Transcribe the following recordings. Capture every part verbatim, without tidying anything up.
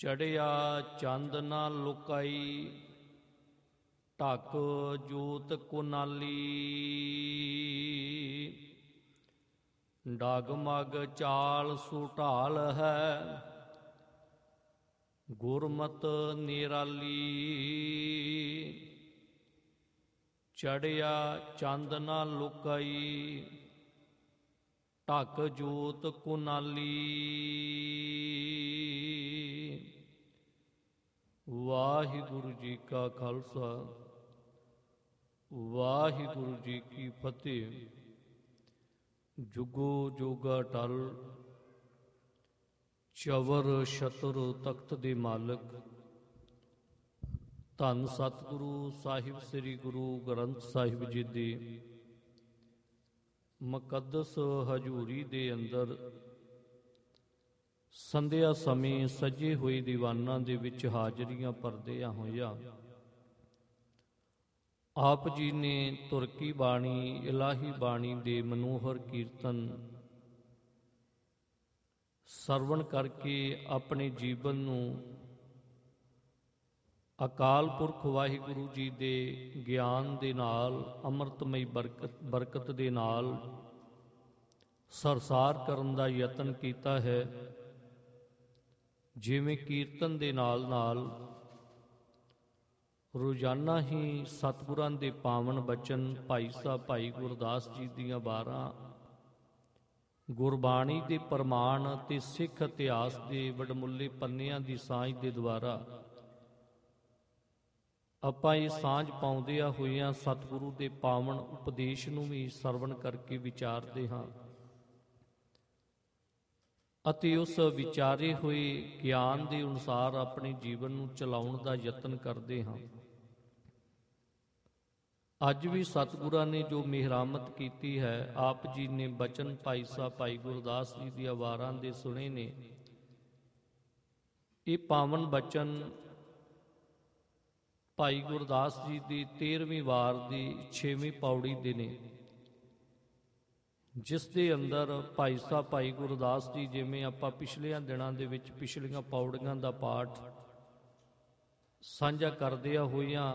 ਚੜਿਆ ਚੰਦ ਨਾ ਲੁਕਾਈ, ਢਕ ਜੋਤ ਕੁਨਾਲੀ। ਡਗਮਗ ਚਾਲ ਸੁਢਾਲ ਹੈ, ਗੁਰਮਤਿ ਨਿਰਾਲੀ। ਚੜਿਆ ਚੰਦ ਨਾ ਲੁਕਾਈ, ਢਕ ਜੋਤ ਕੁਨਾਲੀ। ਵਾਹਿਗੁਰੂ ਜੀ ਕਾ ਖਾਲਸਾ, ਵਾਹਿਗੁਰੂ ਜੀ ਕੀ ਫਤਿਹ। ਜੁਗੋ ਜੁਗ ਅਟਲ, ਚਵਰ ਛਤਰ ਤਖਤ ਦੇ ਮਾਲਕ ਧੰਨ ਸਤਿਗੁਰੂ ਸਾਹਿਬ ਸ੍ਰੀ ਗੁਰੂ ਗ੍ਰੰਥ ਸਾਹਿਬ ਜੀ ਦੀ ਮੁਕੱਦਸ ਹਜ਼ੂਰੀ ਦੇ ਅੰਦਰ ਸੰਧਿਆ ਸਮੇਂ ਸਜੇ ਹੋਏ ਦੀਵਾਨਾਂ ਦੇ ਵਿੱਚ ਹਾਜ਼ਰੀਆਂ ਭਰਦਿਆਂ ਹੋਇਆ ਆਪ ਜੀ ਨੇ ਤੁਰਕੀ ਬਾਣੀ, ਇਲਾਹੀ ਬਾਣੀ ਦੇ ਮਨੋਹਰ ਕੀਰਤਨ ਸਰਵਣ ਕਰਕੇ ਆਪਣੇ ਜੀਵਨ ਨੂੰ ਅਕਾਲ ਪੁਰਖ ਵਾਹਿਗੁਰੂ ਜੀ ਦੇ ਗਿਆਨ ਦੇ ਨਾਲ, ਅੰਮ੍ਰਿਤਮਈ ਬਰਕਤ ਬਰਕਤ ਦੇ ਨਾਲ ਸਰਸਾਰ ਕਰਨ ਦਾ ਯਤਨ ਕੀਤਾ ਹੈ। ਜਿਵੇਂ ਕੀਰਤਨ ਦੇ ਨਾਲ ਨਾਲ ਰੋਜ਼ਾਨਾ ਹੀ ਸਤਿਗੁਰਾਂ ਦੇ ਪਾਵਨ ਬਚਨ, ਭਾਈ ਸਾਹਿਬ ਭਾਈ ਗੁਰਦਾਸ ਜੀ ਦੀਆਂ ਬਾਰਾਂ ਗੁਰਬਾਣੀ ਦੇ ਪ੍ਰਮਾਣ ਅਤੇ ਸਿੱਖ ਇਤਿਹਾਸ ਦੇ ਵਡਮੁੱਲੇ ਪੰਨਿਆਂ ਦੀ ਸਾਂਝ ਦੇ ਦੁਆਰਾ ਆਪਾਂ ਇਹ ਸਾਂਝ ਪਾਉਂਦਿਆਂ ਹੋਇਆਂ ਸਤਿਗੁਰੂ ਦੇ ਪਾਵਨ ਉਪਦੇਸ਼ ਨੂੰ ਵੀ ਸਰਵਣ ਕਰਕੇ ਵਿਚਾਰਦੇ ਹਾਂ ਅਤੇ ਉਸ ਵਿਚਾਰੇ ਹੋਏ ਗਿਆਨ ਦੇ ਅਨੁਸਾਰ ਆਪਣੇ ਜੀਵਨ ਨੂੰ ਚਲਾਉਣ ਦਾ ਯਤਨ ਕਰਦੇ ਹਾਂ। ਅੱਜ ਵੀ ਸਤਿਗੁਰਾਂ ਨੇ ਜੋ ਮਿਹਰਾਮਤ ਕੀਤੀ ਹੈ, ਆਪ ਜੀ ਨੇ ਬਚਨ ਭਾਈ ਸਾਹਿਬ ਭਾਈ ਗੁਰਦਾਸ ਜੀ ਦੀਆਂ ਵਾਰਾਂ ਦੇ ਸੁਣੇ ਨੇ। ਇਹ ਪਾਵਨ ਬਚਨ ਭਾਈ ਗੁਰਦਾਸ ਜੀ ਦੀ ਤੇਰ੍ਹਵੀਂ ਵਾਰ ਦੀ ਛੇਵੀਂ ਪੌੜੀ ਦੇ ਨੇ, ਜਿਸ ਦੇ ਅੰਦਰ ਭਾਈ ਸਾਹਿਬ ਭਾਈ ਗੁਰਦਾਸ ਜੀ, ਜਿਵੇਂ ਆਪਾਂ ਪਿਛਲਿਆਂ ਦਿਨਾਂ ਦੇ ਵਿੱਚ ਪਿਛਲੀਆਂ ਪੌੜੀਆਂ ਦਾ ਪਾਠ ਸਾਂਝਾ ਕਰਦਿਆਂ ਹੋਇਆਂ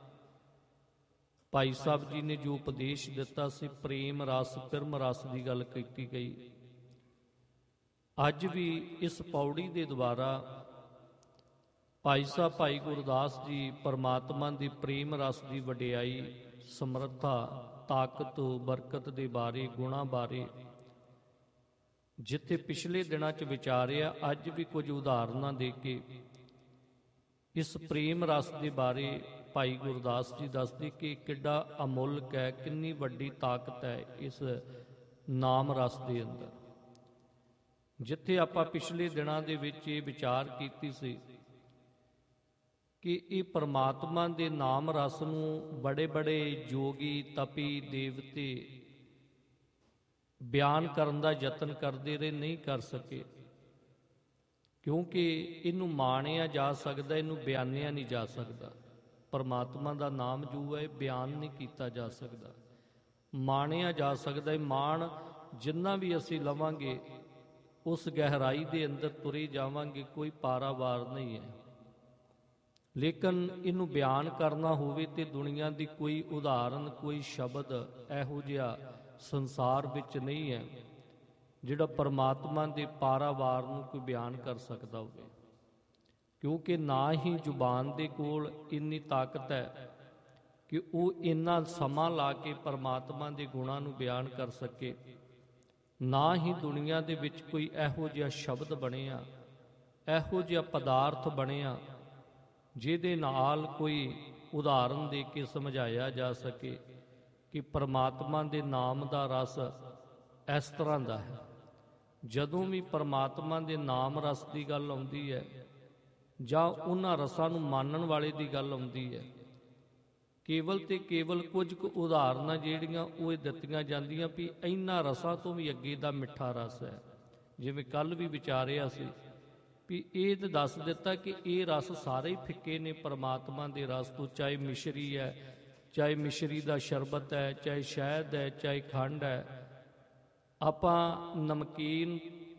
ਭਾਈ ਸਾਹਿਬ ਜੀ ਨੇ ਜੋ ਉਪਦੇਸ਼ ਦਿੱਤਾ ਸੀ, ਪ੍ਰੇਮ ਰਸ ਪਿਰਮ ਰਸ ਦੀ ਗੱਲ ਕੀਤੀ ਗਈ। ਅੱਜ ਵੀ ਇਸ ਪੌੜੀ ਦੇ ਦੁਆਰਾ ਭਾਈ ਸਾਹਿਬ ਭਾਈ ਗੁਰਦਾਸ ਜੀ ਪਰਮਾਤਮਾ ਦੀ ਪ੍ਰੇਮ ਰਸ ਦੀ ਵਡਿਆਈ, ਸਮਰੱਥਾ, ਤਾਕਤ, ਬਰਕਤ ਦੇ ਬਾਰੇ, ਗੁਣਾਂ ਬਾਰੇ ਜਿੱਥੇ ਪਿਛਲੇ ਦਿਨਾਂ 'ਚ ਵਿਚਾਰਿਆ, ਅੱਜ ਵੀ ਕੁਝ ਉਦਾਹਰਨਾਂ ਦੇ ਕੇ ਇਸ ਪ੍ਰੇਮ ਰਸ ਦੇ ਬਾਰੇ ਭਾਈ ਗੁਰਦਾਸ ਜੀ ਦੱਸਦੇ ਕਿ ਕਿੱਡਾ ਅਮੁੱਲਕ ਹੈ, ਕਿੰਨੀ ਵੱਡੀ ਤਾਕਤ ਹੈ ਇਸ ਨਾਮ ਰਸ ਦੇ ਅੰਦਰ। ਜਿੱਥੇ ਆਪਾਂ ਪਿਛਲੇ ਦਿਨਾਂ ਦੇ ਵਿੱਚ ਇਹ ਵਿਚਾਰ ਕੀਤੀ ਸੀ ਕਿ ਇਹ ਪਰਮਾਤਮਾ ਦੇ ਨਾਮ ਰਸ ਨੂੰ ਬੜੇ ਬੜੇ ਜੋਗੀ, ਤਪੀ, ਦੇਵਤੇ ਬਿਆਨ ਕਰਨ ਦਾ ਯਤਨ ਕਰਦੇ ਰਹੇ, ਨਹੀਂ ਕਰ ਸਕੇ, ਕਿਉਂਕਿ ਇਹਨੂੰ ਮਾਣਿਆ ਜਾ ਸਕਦਾ, ਇਹਨੂੰ ਬਿਆਨਿਆ ਨਹੀਂ ਜਾ ਸਕਦਾ। ਪਰਮਾਤਮਾ ਦਾ ਨਾਮ ਜੋ ਹੈ ਬਿਆਨ ਨਹੀਂ ਕੀਤਾ ਜਾ ਸਕਦਾ, ਮਾਣਿਆ ਜਾ ਸਕਦਾ ਹੈ। ਮਾਣ ਜਿੰਨਾ ਵੀ ਅਸੀਂ ਲਵਾਂਗੇ ਉਸ ਗਹਿਰਾਈ ਦੇ ਅੰਦਰ ਤੁਰੇ ਜਾਵਾਂਗੇ, ਕੋਈ ਪਾਰਾਵਾਰ ਨਹੀਂ ਹੈ। ਲੇਕਿਨ ਇਹਨੂੰ ਬਿਆਨ ਕਰਨਾ ਹੋਵੇ ਤੇ ਦੁਨੀਆ ਦੀ ਕੋਈ ਉਦਾਹਰਨ, ਕੋਈ ਸ਼ਬਦ ਇਹੋ ਜਿਹਾ ਸੰਸਾਰ ਵਿੱਚ ਨਹੀਂ ਹੈ ਜਿਹੜਾ ਪਰਮਾਤਮਾ ਦੇ ਪਾਰਾਵਾਰ ਨੂੰ ਕੋਈ ਬਿਆਨ ਕਰ ਸਕਦਾ ਹੋਵੇ, ਕਿਉਂਕਿ ਨਾ ਹੀ ਜ਼ੁਬਾਨ ਦੇ ਕੋਲ ਇੰਨੀ ਤਾਕਤ ਹੈ ਕਿ ਉਹ ਇੰਨਾ ਸਮਾਂ ਲਾ ਕੇ ਪਰਮਾਤਮਾ ਦੇ ਗੁਣਾਂ ਨੂੰ ਬਿਆਨ ਕਰ ਸਕੇ, ਨਾ ਹੀ ਦੁਨੀਆ ਦੇ ਵਿੱਚ ਕੋਈ ਇਹੋ ਜਿਹਾ ਸ਼ਬਦ ਬਣਿਆ, ਇਹੋ ਜਿਹਾ ਪਦਾਰਥ ਬਣਿਆ ਜਿਹਦੇ ਨਾਲ ਕੋਈ ਉਦਾਹਰਨ ਦੇ ਕੇ ਸਮਝਾਇਆ ਜਾ ਸਕੇ ਕਿ ਪਰਮਾਤਮਾ ਦੇ ਨਾਮ ਦਾ ਰਸ ਇਸ ਤਰ੍ਹਾਂ ਦਾ ਹੈ। ਜਦੋਂ ਵੀ ਪਰਮਾਤਮਾ ਦੇ ਨਾਮ ਰਸ ਦੀ ਗੱਲ ਆਉਂਦੀ ਹੈ ਜਾਂ ਉਹਨਾਂ ਰਸਾਂ ਨੂੰ ਮੰਨਣ ਵਾਲੇ ਦੀ ਗੱਲ ਆਉਂਦੀ ਹੈ, ਕੇਵਲ ਤੇ ਕੇਵਲ ਕੁਝ ਕੁ ਉਦਾਹਰਨਾਂ ਜਿਹੜੀਆਂ ਉਹ ਦਿੱਤੀਆਂ ਜਾਂਦੀਆਂ ਵੀ ਇਹਨਾਂ ਰਸਾਂ ਤੋਂ ਵੀ ਅੱਗੇ ਦਾ ਮਿੱਠਾ ਰਸ ਹੈ। ਜਿਵੇਂ ਕੱਲ੍ਹ ਵੀ ਵਿਚਾਰਿਆ ਸੀ ਵੀ ਇਹ ਤਾਂ ਦੱਸ ਦਿੱਤਾ ਕਿ ਇਹ ਰਸ ਸਾਰੇ ਹੀ ਫਿੱਕੇ ਨੇ ਪਰਮਾਤਮਾ ਦੇ ਰਸ ਤੋਂ, ਚਾਹੇ ਮਿਸ਼ਰੀ ਹੈ, ਚਾਹੇ ਮਿਸ਼ਰੀ ਦਾ ਸ਼ਰਬਤ ਹੈ, ਚਾਹੇ ਸ਼ਹਿਦ ਹੈ, ਚਾਹੇ ਖੰਡ ਹੈ। ਆਪਾਂ ਨਮਕੀਨ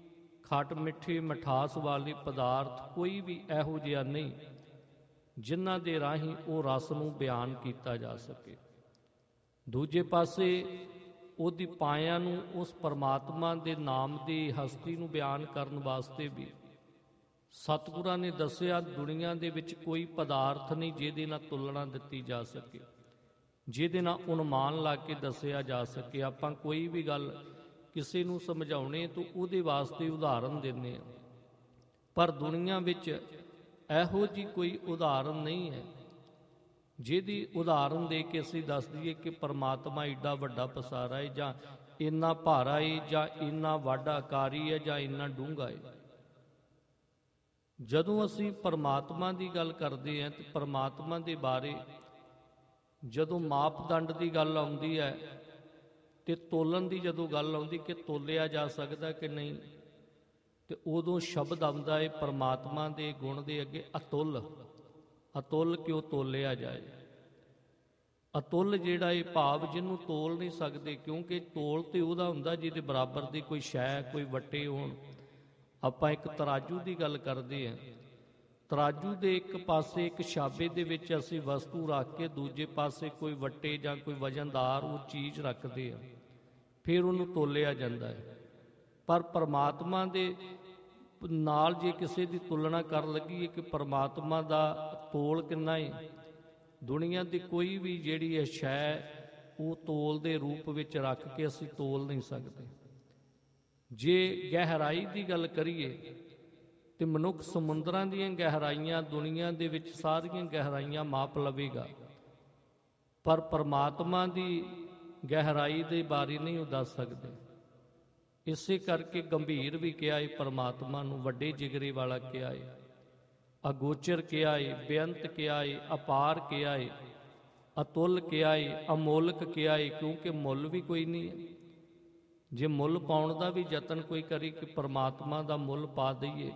ਖੱਟ ਮਿੱਠੀ ਮਿਠਾਸ ਵਾਲੀ ਪਦਾਰਥ ਕੋਈ ਵੀ ਇਹੋ ਜਿਹਾ ਨਹੀਂ ਜਿਨ੍ਹਾਂ ਦੇ ਰਾਹੀਂ ਉਹ ਰਸ ਨੂੰ ਬਿਆਨ ਕੀਤਾ ਜਾ ਸਕੇ। ਦੂਜੇ ਪਾਸੇ ਉਹਦੀ ਪਾਇਆਂ ਨੂੰ ਉਸ ਪਰਮਾਤਮਾ ਦੇ ਨਾਮ ਦੀ ਹਸਤੀ ਨੂੰ ਬਿਆਨ ਕਰਨ ਵਾਸਤੇ ਵੀ ਸਤਿਗੁਰਾਂ ਨੇ ਦੱਸਿਆ, ਦੁਨੀਆ ਦੇ ਵਿੱਚ ਕੋਈ ਪਦਾਰਥ ਨਹੀਂ ਜਿਹਦੇ ਨਾਲ ਤੁਲਨਾ ਦਿੱਤੀ ਜਾ ਸਕੇ, ਜਿਹਦੇ ਨਾਲ ਅਨੁਮਾਨ ਲਾ ਕੇ ਦੱਸਿਆ ਜਾ ਸਕੇ। ਆਪਾਂ ਕੋਈ ਵੀ ਗੱਲ ਕਿਸੇ ਨੂੰ ਸਮਝਾਉਣੇ ਤਾਂ ਉਹਦੇ ਵਾਸਤੇ ਉਦਾਹਰਨ ਦਿੰਦੇ ਹਾਂ, ਪਰ ਦੁਨੀਆ ਵਿੱਚ ਇਹੋ ਜਿਹੀ ਕੋਈ ਉਦਾਹਰਨ ਨਹੀਂ ਹੈ ਜਿਹਦੀ ਉਦਾਹਰਨ ਦੇ ਕੇ ਅਸੀਂ ਦੱਸ ਦਈਏ ਕਿ ਪਰਮਾਤਮਾ ਏਡਾ ਵੱਡਾ ਪਸਾਰਾ ਹੈ, ਜਾਂ ਇੰਨਾ ਭਾਰਾ ਹੈ, ਜਾਂ ਇੰਨਾ ਵੱਡਾ ਆਕਾਰੀ ਹੈ, ਜਾਂ ਇੰਨਾ ਡੂੰਘਾ ਹੈ। ਜਦੋਂ ਅਸੀਂ ਪਰਮਾਤਮਾ ਦੀ ਗੱਲ ਕਰਦੇ ਹਾਂ ਤੇ ਪਰਮਾਤਮਾ ਦੇ ਬਾਰੇ ਜਦੋਂ ਮਾਪਦੰਡ ਦੀ ਗੱਲ ਆਉਂਦੀ ਹੈ ਤੇ ਤੋਲਣ ਦੀ ਜਦੋਂ ਗੱਲ ਆਉਂਦੀ ਕਿ ਤੋਲਿਆ ਜਾ ਸਕਦਾ ਕਿ ਨਹੀਂ, ਤੇ ਉਦੋਂ ਸ਼ਬਦ ਆਉਂਦਾ ਹੈ ਪਰਮਾਤਮਾ ਦੇ ਗੁਣ ਦੇ ਅੱਗੇ ਅਤੁੱਲ। ਅਤੁੱਲ ਕਿਉਂ ਤੋਲਿਆ ਜਾਏ? ਅਤੁੱਲ ਜਿਹੜਾ ਇਹ ਭਾਵ ਜਿਹਨੂੰ ਤੋਲ ਨਹੀਂ ਸਕਦੇ, ਕਿਉਂਕਿ ਤੋਲ ਤੇ ਉਹਦਾ ਹੁੰਦਾ ਜਿਹਦੇ ਬਰਾਬਰ ਦੀ ਕੋਈ ਸ਼ੈ, ਕੋਈ ਵੱਟੇ ਹੋਣ। ਆਪਾਂ ਇੱਕ ਤਰਾਜੂ ਦੀ ਗੱਲ ਕਰਦੇ ਹਾਂ, ਤਰਾਜੂ ਦੇ ਇੱਕ ਪਾਸੇ ਇੱਕ ਛਾਬੇ ਦੇ ਵਿੱਚ ਅਸੀਂ ਵਸਤੂ ਰੱਖ ਕੇ ਦੂਜੇ ਪਾਸੇ ਕੋਈ ਵੱਟੇ ਜਾਂ ਕੋਈ ਵਜ਼ਨਦਾਰ ਉਹ ਚੀਜ਼ ਰੱਖਦੇ ਆ, ਫਿਰ ਉਹਨੂੰ ਤੋਲਿਆ ਜਾਂਦਾ ਹੈ। ਪਰ ਪਰਮਾਤਮਾ ਦੇ ਨਾਲ ਜੇ ਕਿਸੇ ਦੀ ਤੁਲਨਾ ਕਰਨ ਲੱਗੀਏ ਕਿ ਪਰਮਾਤਮਾ ਦਾ ਤੋਲ ਕਿੰਨਾ ਹੈ, ਦੁਨੀਆ ਦੀ ਕੋਈ ਵੀ ਜਿਹੜੀ ਹੈ ਸ਼ੈ ਉਹ ਤੋਲ ਦੇ ਰੂਪ ਵਿੱਚ ਰੱਖ ਕੇ ਅਸੀਂ ਤੋਲ ਨਹੀਂ ਸਕਦੇ। ਜੇ ਗਹਿਰਾਈ ਦੀ ਗੱਲ ਕਰੀਏ ਤੇ ਮਨੁੱਖ ਸਮੁੰਦਰਾਂ ਦੀਆਂ ਗਹਿਰਾਈਆਂ, ਦੁਨੀਆ ਦੇ ਵਿੱਚ ਸਾਰੀਆਂ ਗਹਿਰਾਈਆਂ ਮਾਪ ਲਵੇਗਾ, ਪਰ ਪਰਮਾਤਮਾ ਦੀ ਗਹਿਰਾਈ ਦੇ ਬਾਰੇ ਨਹੀਂ ਉਹ ਦੱਸ ਸਕਦੇ। ਇਸੇ ਕਰਕੇ ਗੰਭੀਰ ਵੀ ਕਿਹਾ ਹੈ ਪਰਮਾਤਮਾ ਨੂੰ, ਵੱਡੇ ਜਿਗਰੇ ਵਾਲਾ ਕਿਹਾ ਹੈ, ਅਗੋਚਰ ਕਿਹਾ ਹੈ, ਬੇਅੰਤ ਕਿਹਾ ਹੈ, ਅਪਾਰ ਕਿਹਾ ਹੈ, ਅਤੁੱਲ ਕਿਹਾ ਹੈ, ਅਮੋਲਕ ਕਿਹਾ ਹੈ, ਕਿਉਂਕਿ ਮੁੱਲ ਵੀ ਕੋਈ ਨਹੀਂ ਹੈ। ਜੇ ਮੁੱਲ ਪਾਉਣ ਦਾ ਵੀ ਯਤਨ ਕੋਈ ਕਰੇ ਕਿ ਪਰਮਾਤਮਾ ਦਾ ਮੁੱਲ ਪਾ ਦਈਏ,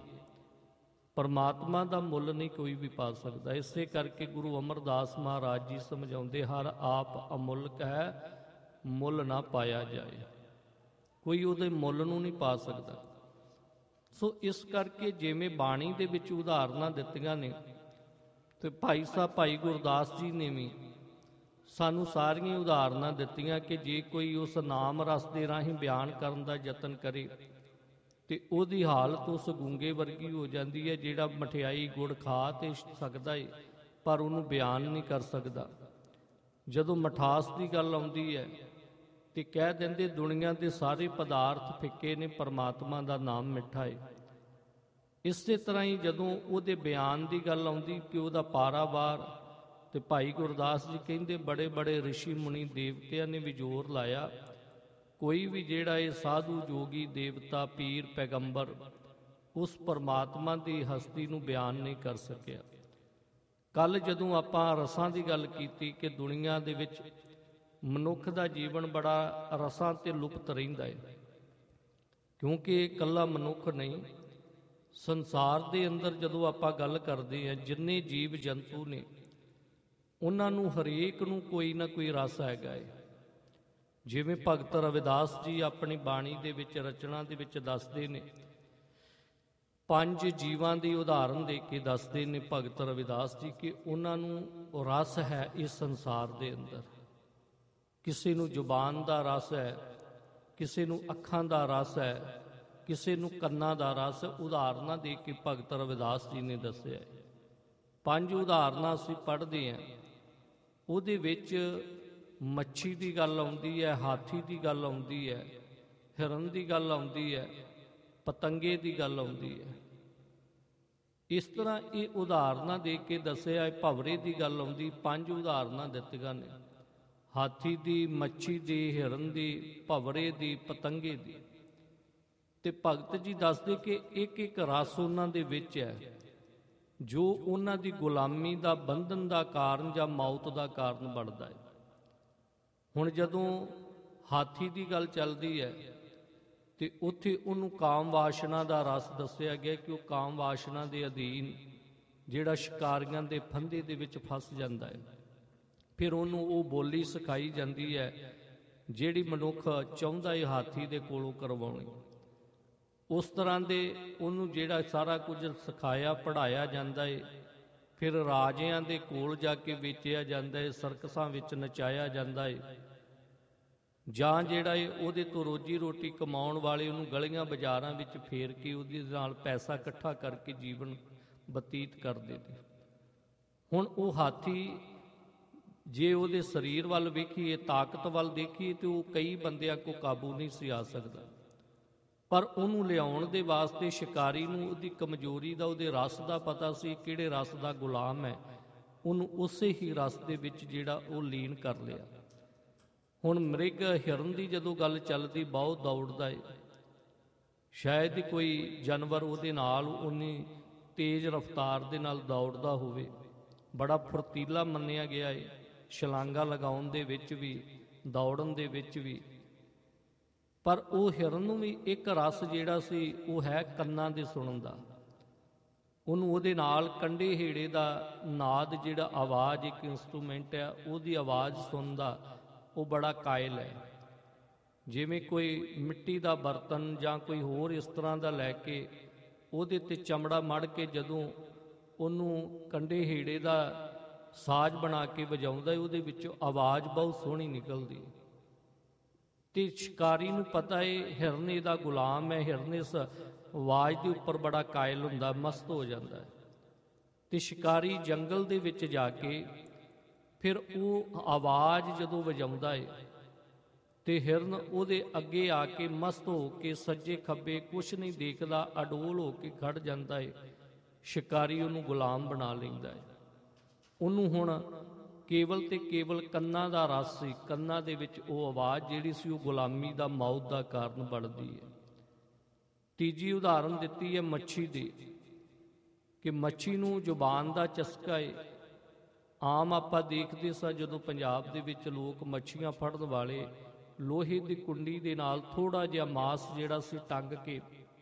ਪਰਮਾਤਮਾ ਦਾ ਮੁੱਲ ਨਹੀਂ ਕੋਈ ਵੀ ਪਾ ਸਕਦਾ। ਇਸੇ ਕਰਕੇ ਗੁਰੂ ਅਮਰਦਾਸ ਮਹਾਰਾਜ ਜੀ ਸਮਝਾਉਂਦੇ, ਹਰ ਆਪ ਅਮੁੱਲਕ ਹੈ, ਮੁੱਲ ਨਾ ਪਾਇਆ ਜਾਏ। ਕੋਈ ਉਹਦੇ ਮੁੱਲ ਨੂੰ ਨਹੀਂ ਪਾ ਸਕਦਾ। ਸੋ ਇਸ ਕਰਕੇ ਜਿਵੇਂ ਬਾਣੀ ਦੇ ਵਿੱਚ ਉਦਾਹਰਨਾਂ ਦਿੱਤੀਆਂ ਨੇ, ਤੇ ਭਾਈ ਸਾਹਿਬ ਭਾਈ ਗੁਰਦਾਸ ਜੀ ਨੇ ਵੀ ਸਾਨੂੰ ਸਾਰੀਆਂ ਉਦਾਹਰਨਾਂ ਦਿੱਤੀਆਂ ਕਿ ਜੇ ਕੋਈ ਉਸ ਨਾਮ ਰਸ ਦੇ ਰਾਹੀਂ ਬਿਆਨ ਕਰਨ ਦਾ ਯਤਨ ਕਰੇ ਤੇ ਉਹਦੀ ਹਾਲਤ ਉਸ ਗੂੰਗੇ ਵਰਗੀ ਹੋ ਜਾਂਦੀ ਹੈ, ਜਿਹੜਾ ਮਠਿਆਈ ਗੁੜ ਖਾ ਤੇ ਸਕਦਾ ਹੈ ਪਰ ਉਹਨੂੰ ਬਿਆਨ ਨਹੀਂ ਕਰ ਸਕਦਾ। ਜਦੋਂ ਮਠਾਸ ਦੀ ਗੱਲ ਆਉਂਦੀ ਹੈ ਤੇ ਕਹਿ ਦਿੰਦੇ ਦੁਨੀਆ ਦੇ ਸਾਰੇ ਪਦਾਰਥ ਫਿੱਕੇ ਨੇ, ਪਰਮਾਤਮਾ ਦਾ ਨਾਮ ਮਿੱਠਾ ਹੈ। ਇਸੇ ਤਰ੍ਹਾਂ ਹੀ ਜਦੋਂ ਉਹਦੇ ਬਿਆਨ ਦੀ ਗੱਲ ਆਉਂਦੀ ਕਿ ਉਹਦਾ ਪਾਰਾਵਾਰ, ਤੇ ਭਾਈ ਗੁਰਦਾਸ ਜੀ ਕਹਿੰਦੇ ਬੜੇ ਬੜੇ ਰਿਸ਼ੀ ਮੁਨੀ ਦੇਵਤਿਆਂ ਨੇ ਵੀ ਜ਼ੋਰ ਲਾਇਆ, ਕੋਈ ਵੀ ਜਿਹੜਾ ਇਹ ਸਾਧੂ ਜੋਗੀ ਦੇਵਤਾ ਪੀਰ ਪੈਗੰਬਰ ਉਸ ਪਰਮਾਤਮਾ ਦੀ ਹਸਤੀ ਨੂੰ ਬਿਆਨ ਨਹੀਂ ਕਰ ਸਕਿਆ। ਕੱਲ ਜਦੋਂ ਆਪਾਂ ਰਸਾਂ ਦੀ ਗੱਲ ਕੀਤੀ ਕਿ ਦੁਨੀਆ ਦੇ ਵਿੱਚ ਮਨੁੱਖ ਦਾ ਜੀਵਨ ਬੜਾ ਰਸਾਂ ਤੇ ਲੁਪਤ ਰਹਿੰਦਾ ਹੈ, ਕਿਉਂਕਿ ਇਕੱਲਾ ਮਨੁੱਖ ਨਹੀਂ, ਸੰਸਾਰ ਦੇ ਅੰਦਰ ਜਦੋਂ ਆਪਾਂ ਗੱਲ ਕਰਦੇ ਹਾਂ ਜਿੰਨੇ ਜੀਵ ਜੰਤੂ ਨੇ ਉਹਨਾਂ ਨੂੰ ਹਰੇਕ ਨੂੰ ਕੋਈ ਨਾ ਕੋਈ ਰਸ ਹੈਗਾ ਹੈ। ਜਿਵੇਂ ਭਗਤ ਰਵਿਦਾਸ ਜੀ ਆਪਣੀ ਬਾਣੀ ਦੇ ਵਿੱਚ ਰਚਨਾ ਦੇ ਵਿੱਚ ਦੱਸਦੇ ਨੇ, ਪੰਜ ਜੀਵਾਂ ਦੀ ਉਦਾਹਰਨ ਦੇ ਕੇ ਦੱਸਦੇ ਨੇ ਭਗਤ ਰਵਿਦਾਸ ਜੀ ਕਿ ਉਹਨਾਂ ਨੂੰ ਰਸ ਹੈ ਇਸ ਸੰਸਾਰ ਦੇ ਅੰਦਰ। ਕਿਸੇ ਨੂੰ ਜ਼ੁਬਾਨ ਦਾ ਰਸ ਹੈ, ਕਿਸੇ ਨੂੰ ਅੱਖਾਂ ਦਾ ਰਸ ਹੈ, ਕਿਸੇ ਨੂੰ ਕੰਨਾਂ ਦਾ ਰਸ। ਉਦਾਹਰਨਾਂ ਦੇ ਕੇ ਭਗਤ ਰਵਿਦਾਸ ਜੀ ਨੇ ਦੱਸਿਆ। ਪੰਜ ਉਦਾਹਰਨਾਂ ਅਸੀਂ ਪੜ੍ਹਦੇ ਹਾਂ, ਉਹਦੇ ਵਿੱਚ ਮੱਛੀ ਦੀ ਗੱਲ ਆਉਂਦੀ ਹੈ, ਹਾਥੀ ਦੀ ਗੱਲ ਆਉਂਦੀ ਹੈ, ਹਿਰਨ ਦੀ ਗੱਲ ਆਉਂਦੀ ਹੈ, ਪਤੰਗੇ ਦੀ ਗੱਲ ਆਉਂਦੀ ਹੈ। ਇਸ ਤਰ੍ਹਾਂ ਇਹ ਉਦਾਹਰਨਾਂ ਦੇ ਕੇ ਦੱਸਿਆ। ਭਵਰੇ ਦੀ ਗੱਲ ਆਉਂਦੀ, ਪੰਜ ਉਦਾਹਰਨਾਂ ਦਿੱਤੀਆਂ ਨੇ, ਹਾਥੀ ਦੀ, ਮੱਛੀ ਦੀ, ਹਿਰਨ ਦੀ, ਭਵਰੇ ਦੀ, ਪਤੰਗੇ ਦੀ। ਤੇ ਭਗਤ ਜੀ ਦੱਸਦੇ ਕਿ ਇੱਕ ਇੱਕ ਰਸ ਉਹਨਾਂ ਦੇ ਵਿੱਚ ਹੈ ਜੋ ਉਹਨਾਂ ਦੀ ਗੁਲਾਮੀ ਦਾ ਬੰਧਨ ਦਾ ਕਾਰਨ ਜਾਂ ਮੌਤ ਦਾ ਕਾਰਨ ਬਣਦਾ ਹੈ। ਹੁਣ ਜਦੋਂ ਹਾਥੀ ਦੀ ਗੱਲ ਚੱਲਦੀ ਹੈ ਤੇ ਉੱਥੇ ਉਹਨੂੰ ਕਾਮ ਵਾਸ਼ਨਾ ਦਾ ਰਸ ਦੱਸਿਆ ਗਿਆ ਕਿ ਉਹ ਕਾਮ ਵਾਸ਼ਨਾ ਦੇ ਅਧੀਨ ਜਿਹੜਾ ਸ਼ਿਕਾਰੀਆਂ ਦੇ ਫੰਦੇ ਦੇ ਵਿੱਚ ਫਸ ਜਾਂਦਾ ਹੈ। ਫਿਰ ਉਹਨੂੰ ਉਹ ਬੋਲੀ ਸਿਖਾਈ ਜਾਂਦੀ ਹੈ ਜਿਹੜੀ ਮਨੁੱਖ ਚਾਹੁੰਦਾ ਹੈ ਹਾਥੀ ਦੇ ਕੋਲੋਂ ਕਰਵਾਉਣੀ। ਉਸ ਤਰ੍ਹਾਂ ਦੇ ਉਹਨੂੰ ਜਿਹੜਾ ਸਾਰਾ ਕੁਝ ਸਿਖਾਇਆ ਪੜ੍ਹਾਇਆ ਜਾਂਦਾ ਏ। ਫਿਰ ਰਾਜਿਆਂ ਦੇ ਕੋਲ ਜਾ ਕੇ ਵੇਚਿਆ ਜਾਂਦਾ ਏ, ਸਰਕਸਾਂ ਵਿੱਚ ਨਚਾਇਆ ਜਾਂਦਾ ਏ, ਜਾਂ ਜਿਹੜਾ ਏ ਉਹਦੇ ਤੋਂ ਰੋਜੀ ਰੋਟੀ ਕਮਾਉਣ ਵਾਲੇ ਉਹਨੂੰ ਗਲੀਆਂ ਬਾਜ਼ਾਰਾਂ ਵਿੱਚ ਫੇਰ ਕੇ ਉਹਦੇ ਨਾਲ ਪੈਸਾ ਇਕੱਠਾ ਕਰਕੇ ਜੀਵਨ ਬਤੀਤ ਕਰਦੇ ਨੇ। ਹੁਣ ਉਹ ਹਾਥੀ ਜੇ ਉਹਦੇ ਸਰੀਰ ਵੱਲ ਵੇਖੀਏ, ਤਾਕਤ ਵੱਲ ਦੇਖੀਏ, ਤੇ ਉਹ ਕਈ ਬੰਦਿਆਂ ਕੋ ਕਾਬੂ ਨਹੀਂ ਸੀ ਆ ਸਕਦਾ, ਪਰ ਉਹਨੂੰ ਲਿਆਉਣ ਦੇ ਵਾਸਤੇ ਸ਼ਿਕਾਰੀ ਨੂੰ ਉਹਦੀ ਕਮਜ਼ੋਰੀ ਦਾ, ਉਹਦੇ ਰਸ ਦਾ ਪਤਾ ਸੀ, ਕਿਹੜੇ ਰਸ ਦਾ ਗੁਲਾਮ ਹੈ, ਉਹਨੂੰ ਉਸੇ ਹੀ ਰਸ ਦੇ ਵਿੱਚ ਜਿਹੜਾ ਉਹ ਲੀਨ ਕਰ ਲਿਆ। ਹੁਣ ਮ੍ਰਿਗ ਹਿਰਨ ਦੀ ਜਦੋਂ ਗੱਲ ਚੱਲਦੀ, ਬਹੁਤ ਦੌੜਦਾ ਏ, ਸ਼ਾਇਦ ਹੀ ਕੋਈ ਜਾਨਵਰ ਉਹਦੇ ਨਾਲ ਉਨੀ ਤੇਜ਼ ਰਫ਼ਤਾਰ ਦੇ ਨਾਲ ਦੌੜਦਾ ਹੋਵੇ। ਬੜਾ ਫੁਰਤੀਲਾ ਮੰਨਿਆ ਗਿਆ ਏ, ਛਲਾਂਗਾ ਲਗਾਉਣ ਦੇ ਵਿੱਚ ਵੀ, ਦੌੜਨ ਦੇ ਵਿੱਚ ਵੀ। ਪਰ ਉਹ ਹਿਰਨ ਨੂੰ ਵੀ ਇੱਕ ਰਸ ਜਿਹੜਾ ਸੀ ਉਹ ਹੈ ਕੰਨਾਂ ਦੇ ਸੁਣਨ ਦਾ। ਉਹਨੂੰ ਉਹਦੇ ਨਾਲ ਕੰਡੇ ਹੇੜੇ ਦਾ ਨਾਦ, ਜਿਹੜਾ ਆਵਾਜ਼ ਇੱਕ ਇੰਸਟਰੂਮੈਂਟ ਹੈ, ਉਹਦੀ ਆਵਾਜ਼ ਸੁਣਦਾ ਉਹ ਬੜਾ ਕਾਇਲ ਹੈ। ਜਿਵੇਂ ਕੋਈ ਮਿੱਟੀ ਦਾ ਬਰਤਨ ਜਾਂ ਕੋਈ ਹੋਰ ਇਸ ਤਰ੍ਹਾਂ ਦਾ ਲੈ ਕੇ ਉਹਦੇ 'ਤੇ ਚਮੜਾ ਮੜ ਕੇ ਜਦੋਂ ਉਹਨੂੰ ਕੰਡੇ ਹੇੜੇ ਦਾ ਸਾਜ਼ ਬਣਾ ਕੇ ਵਜਾਉਂਦਾ, ਉਹਦੇ ਵਿੱਚੋਂ ਆਵਾਜ਼ ਬਹੁਤ ਸੋਹਣੀ ਨਿਕਲਦੀ। ਤੇ ਸ਼ਿਕਾਰੀ ਨੂੰ ਪਤਾ ਹੈ ਹਿਰਨ ਇਹਦਾ ਗੁਲਾਮ ਹੈ, ਹਿਰਨ ਇਸ ਆਵਾਜ਼ ਦੇ ਉੱਪਰ ਬੜਾ ਕਾਇਲ ਹੁੰਦਾ, ਮਸਤ ਹੋ ਜਾਂਦਾ ਹੈ। ਤੇ ਸ਼ਿਕਾਰੀ ਜੰਗਲ ਦੇ ਵਿੱਚ ਜਾ ਕੇ ਫਿਰ ਉਹ ਆਵਾਜ਼ ਜਦੋਂ ਵਜਾਉਂਦਾ ਹੈ ਤੇ ਹਿਰਨ ਉਹਦੇ ਅੱਗੇ ਆ ਕੇ ਮਸਤ ਹੋ ਕੇ ਸੱਜੇ ਖੱਬੇ ਕੁਛ ਨਹੀਂ ਦੇਖਦਾ, ਅਡੋਲ ਹੋ ਕੇ ਖੜ ਜਾਂਦਾ ਹੈ। ਸ਼ਿਕਾਰੀ ਉਹਨੂੰ ਗੁਲਾਮ ਬਣਾ ਲੈਂਦਾ ਹੈ। ਉਹਨੂੰ ਹੁਣ ਕੇਵਲ ਤੇ ਕੇਵਲ ਕੰਨਾਂ ਦਾ ਰਸ ਸੀ, ਕੰਨਾਂ ਦੇ ਵਿੱਚ ਉਹ ਆਵਾਜ਼ ਜਿਹੜੀ ਸੀ ਉਹ ਗੁਲਾਮੀ ਦਾ, ਮੌਤ ਦਾ ਕਾਰਨ ਬਣਦੀ ਹੈ। ਤੀਜੀ ਉਦਾਹਰਨ ਦਿੱਤੀ ਹੈ ਮੱਛੀ ਦੀ, ਕਿ ਮੱਛੀ ਨੂੰ ਜ਼ੁਬਾਨ ਦਾ ਚਸਕਾ ਹੈ। ਆਮ ਆਪਾਂ ਦੇਖਦੇ ਸਾਂ ਜਦੋਂ ਪੰਜਾਬ ਦੇ ਵਿੱਚ ਲੋਕ ਮੱਛੀਆਂ ਫੜਨ ਵਾਲੇ ਲੋਹੇ ਦੀ ਕੁੰਡੀ ਦੇ ਨਾਲ ਥੋੜ੍ਹਾ ਜਿਹਾ ਮਾਸ ਜਿਹੜਾ ਸੀ ਟੰਗ ਕੇ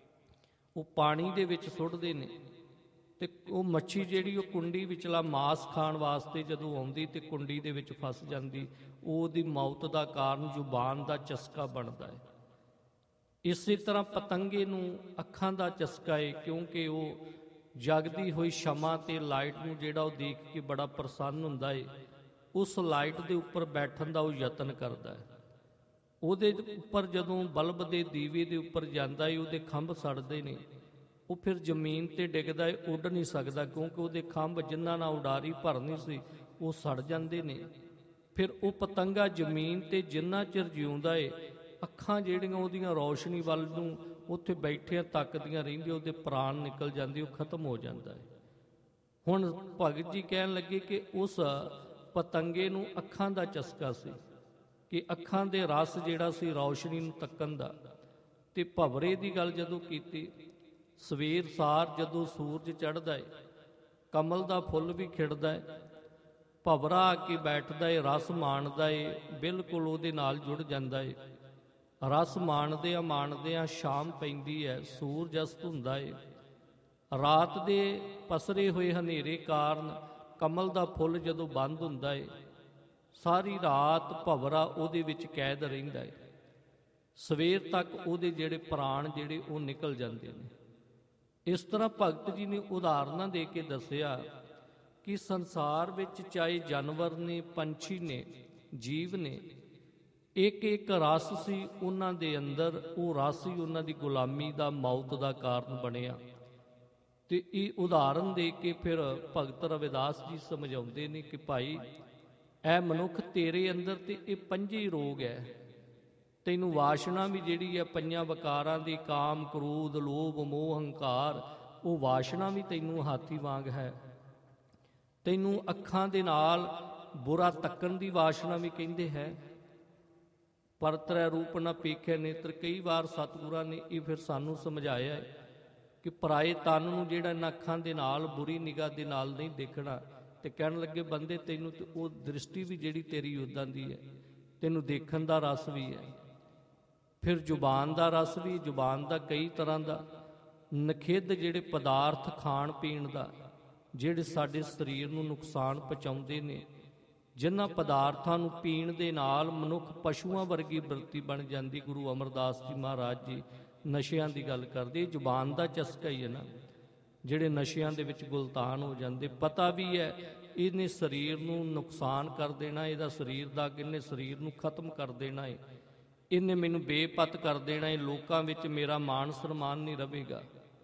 ਉਹ ਪਾਣੀ ਦੇ ਵਿੱਚ ਸੁੱਟਦੇ ਨੇ, ਤੇ ਉਹ ਮੱਛੀ ਜਿਹੜੀ ਉਹ ਕੁੰਡੀ ਵਿਚਲਾ ਮਾਸ ਖਾਣ ਵਾਸਤੇ ਜਦੋਂ ਆਉਂਦੀ ਤੇ ਕੁੰਡੀ ਦੇ ਵਿੱਚ ਫਸ ਜਾਂਦੀ, ਉਹਦੀ ਮੌਤ ਦਾ ਕਾਰਨ ਜ਼ੁਬਾਨ ਦਾ ਚਸਕਾ ਬਣਦਾ ਹੈ। ਇਸੇ ਤਰ੍ਹਾਂ ਪਤੰਗੇ ਨੂੰ ਅੱਖਾਂ ਦਾ ਚਸਕਾ ਹੈ, ਕਿਉਂਕਿ ਉਹ ਜਗਦੀ ਹੋਈ ਸ਼ਮਾ ਤੇ ਲਾਈਟ ਨੂੰ ਜਿਹੜਾ ਉਹ ਦੇਖ ਕੇ ਬੜਾ ਪ੍ਰਸੰਨ ਹੁੰਦਾ ਹੈ। ਉਸ ਲਾਈਟ ਦੇ ਉੱਪਰ ਬੈਠਣ ਦਾ ਉਹ ਯਤਨ ਕਰਦਾ ਹੈ। ਉਹਦੇ ਉੱਪਰ ਜਦੋਂ ਬਲਬ ਦੇ ਦੀਵੇ ਦੇ ਉੱਪਰ ਜਾਂਦਾ ਹੈ, ਉਹਦੇ ਖੰਭ ਸੜਦੇ ਨੇ, ਉਹ ਫਿਰ ਜ਼ਮੀਨ ਤੇ ਡਿੱਗਦਾ ਹੈ, ਉੱਡ ਨਹੀਂ ਸਕਦਾ, ਕਿਉਂਕਿ ਉਹਦੇ ਖੰਭ ਜਿਨ੍ਹਾਂ ਨਾਲ ਉਡਾਰੀ ਭਰਨੀ ਸੀ ਉਹ ਸੜ ਜਾਂਦੇ ਨੇ। ਫਿਰ ਉਹ ਪਤੰਗਾ ਜ਼ਮੀਨ ਤੇ ਜਿੰਨਾ ਚਿਰ ਜਿਉਂਦਾ ਏ, ਅੱਖਾਂ ਜਿਹੜੀਆਂ ਉਹਦੀਆਂ ਰੌਸ਼ਨੀ ਵੱਲ ਨੂੰ ਉੱਥੇ ਬੈਠਿਆਂ ਤੱਕਦੀਆਂ ਰਹਿੰਦੀਆਂ, ਉਹਦੇ ਪ੍ਰਾਣ ਨਿਕਲ ਜਾਂਦੇ, ਉਹ ਖਤਮ ਹੋ ਜਾਂਦਾ ਹੈ। ਹੁਣ ਭਗਤ ਜੀ ਕਹਿਣ ਲੱਗੇ ਕਿ ਉਸ ਪਤੰਗੇ ਨੂੰ ਅੱਖਾਂ ਦਾ ਚਸਕਾ ਸੀ, ਕਿ ਅੱਖਾਂ ਦੇ ਰਸ ਜਿਹੜਾ ਸੀ ਰੌਸ਼ਨੀ ਨੂੰ ਤੱਕਣ ਦਾ। ਤੇ ਭਵਰੇ ਦੀ ਗੱਲ ਜਦੋਂ ਕੀਤੀ, ਸਵੇਰ ਸਾਰ ਜਦੋਂ ਸੂਰਜ ਚੜ੍ਹਦਾ ਹੈ, ਕਮਲ ਦਾ ਫੁੱਲ ਵੀ ਖਿੜਦਾ ਹੈ, ਭਵਰਾ ਆ ਕੇ ਬੈਠਦਾ ਹੈ, ਰਸ ਮਾਣਦਾ ਹੈ, ਬਿਲਕੁਲ ਉਹਦੇ ਨਾਲ ਜੁੜ ਜਾਂਦਾ ਹੈ। ਰਸ ਮਾਣਦਿਆਂ ਮਾਣਦਿਆਂ ਸ਼ਾਮ ਪੈਂਦੀ ਹੈ, ਸੂਰਜ ਅਸਤ ਹੁੰਦਾ ਹੈ। ਰਾਤ ਦੇ ਪਸਰੇ ਹੋਏ ਹਨੇਰੇ ਕਾਰਨ ਕਮਲ ਦਾ ਫੁੱਲ ਜਦੋਂ ਬੰਦ ਹੁੰਦਾ ਹੈ, ਸਾਰੀ ਰਾਤ ਭਵਰਾ ਉਹਦੇ ਵਿੱਚ ਕੈਦ ਰਹਿੰਦਾ ਹੈ। ਸਵੇਰ ਤੱਕ ਉਹਦੇ ਜਿਹੜੇ ਪ੍ਰਾਣ ਜਿਹੜੇ ਉਹ ਨਿਕਲ ਜਾਂਦੇ ਨੇ। ਇਸ ਤਰ੍ਹਾਂ ਭਗਤ ਜੀ ਨੇ ਉਦਾਹਰਨਾਂ ਦੇ ਕੇ ਦੱਸਿਆ ਕਿ ਸੰਸਾਰ ਵਿੱਚ ਚਾਹੇ ਜਾਨਵਰ ਨੇ, ਪੰਛੀ ਨੇ, ਜੀਵ ਨੇ, ਇੱਕ ਇੱਕ ਰਸ ਸੀ ਉਹਨਾਂ ਦੇ ਅੰਦਰ, ਉਹ ਰਸ ਹੀ ਉਹਨਾਂ ਦੀ ਗੁਲਾਮੀ ਦਾ, ਮੌਤ ਦਾ ਕਾਰਨ ਬਣਿਆ। ਤੇ ਇਹ ਉਦਾਹਰਨ ਦੇ ਕੇ ਫਿਰ ਭਗਤ ਰਵਿਦਾਸ ਜੀ ਸਮਝਾਉਂਦੇ ਨੇ ਕਿ ਭਾਈ ਇਹ ਮਨੁੱਖ ਤੇਰੇ ਅੰਦਰ ਤੇ ਇਹ ਪੰਜੇ ਰੋਗ ਹੈ, ਤੈਨੂੰ ਵਾਸ਼ਨਾ ਵੀ ਜਿਹੜੀ ਹੈ ਪੰਜਾਂ ਵਿਕਾਰਾਂ ਦੀ, ਕਾਮ, ਕ੍ਰੋਧ, ਲੋਭ, ਮੋਹ, ਹੰਕਾਰ, ਉਹ ਵਾਸ਼ਨਾ ਵੀ ਤੈਨੂੰ ਹਾਥੀ ਵਾਂਗ ਹੈ। ਤੈਨੂੰ ਅੱਖਾਂ ਦੇ ਨਾਲ ਬੁਰਾ ਤੱਕਣ ਦੀ ਵਾਸ਼ਨਾ ਵੀ ਕਹਿੰਦੇ ਹੈ। ਪਰ ਤ੍ਰੈ ਰੂਪ ਨਾ ਪੇਖੇ ਨੇਤਰ, ਕਈ ਵਾਰ ਸਤਿਗੁਰਾਂ ਨੇ ਇਹ ਫਿਰ ਸਾਨੂੰ ਸਮਝਾਇਆ ਹੈ ਕਿ ਪਰਾਏ ਤਨ ਨੂੰ ਜਿਹੜਾ ਇਹਨਾਂ ਅੱਖਾਂ ਦੇ ਨਾਲ ਬੁਰੀ ਨਿਗਾਹ ਦੇ ਨਾਲ ਨਹੀਂ ਦੇਖਣਾ। ਤੇ ਕਹਿਣ ਲੱਗੇ ਬੰਦੇ ਤੈਨੂੰ ਤੇ ਉਹ ਦ੍ਰਿਸ਼ਟੀ ਵੀ ਜਿਹੜੀ ਤੇਰੀ ਉੱਦਾਂ ਦੀ ਹੈ, ਤੈਨੂੰ ਦੇਖਣ ਦਾ ਰਸ ਵੀ ਹੈ। ਫਿਰ ਜ਼ੁਬਾਨ ਦਾ ਰਸ ਵੀ, ਜ਼ੁਬਾਨ ਦਾ ਕਈ ਤਰ੍ਹਾਂ ਦਾ, ਨਖਿੱਧ ਜਿਹੜੇ ਪਦਾਰਥ ਖਾਣ ਪੀਣ ਦਾ, ਜਿਹੜੇ ਸਾਡੇ ਸਰੀਰ ਨੂੰ ਨੁਕਸਾਨ ਪਹੁੰਚਾਉਂਦੇ ਨੇ, ਜਿਨ੍ਹਾਂ ਪਦਾਰਥਾਂ ਨੂੰ ਪੀਣ ਦੇ ਨਾਲ ਮਨੁੱਖ ਪਸ਼ੂਆਂ ਵਰਗੀ ਬਿਰਤੀ ਬਣ ਜਾਂਦੀ। ਗੁਰੂ ਅਮਰਦਾਸ ਜੀ ਮਹਾਰਾਜ ਜੀ ਨਸ਼ਿਆਂ ਦੀ ਗੱਲ ਕਰਦੇ, ਇਹ ਜ਼ੁਬਾਨ ਦਾ ਚਸਕਾ ਹੀ ਹੈ ਨਾ, ਜਿਹੜੇ ਨਸ਼ਿਆਂ ਦੇ ਵਿੱਚ ਗੁਲਤਾਨ ਹੋ ਜਾਂਦੇ। ਪਤਾ ਵੀ ਹੈ ਇਹਨੇ ਸਰੀਰ ਨੂੰ ਨੁਕਸਾਨ ਕਰ ਦੇਣਾ, ਇਹਦਾ ਸਰੀਰ ਦਾ ਕਿੰਨੇ ਸਰੀਰ ਨੂੰ ਖਤਮ ਕਰ ਦੇਣਾ ਹੈ, ਇਹਨੇ ਮੈਨੂੰ ਬੇਪਤ ਕਰ ਦੇਣਾ ਹੈ, ਲੋਕਾਂ ਵਿੱਚ ਮੇਰਾ ਮਾਣ ਸਨਮਾਨ ਨਹੀਂ ਰਹੇਗਾ।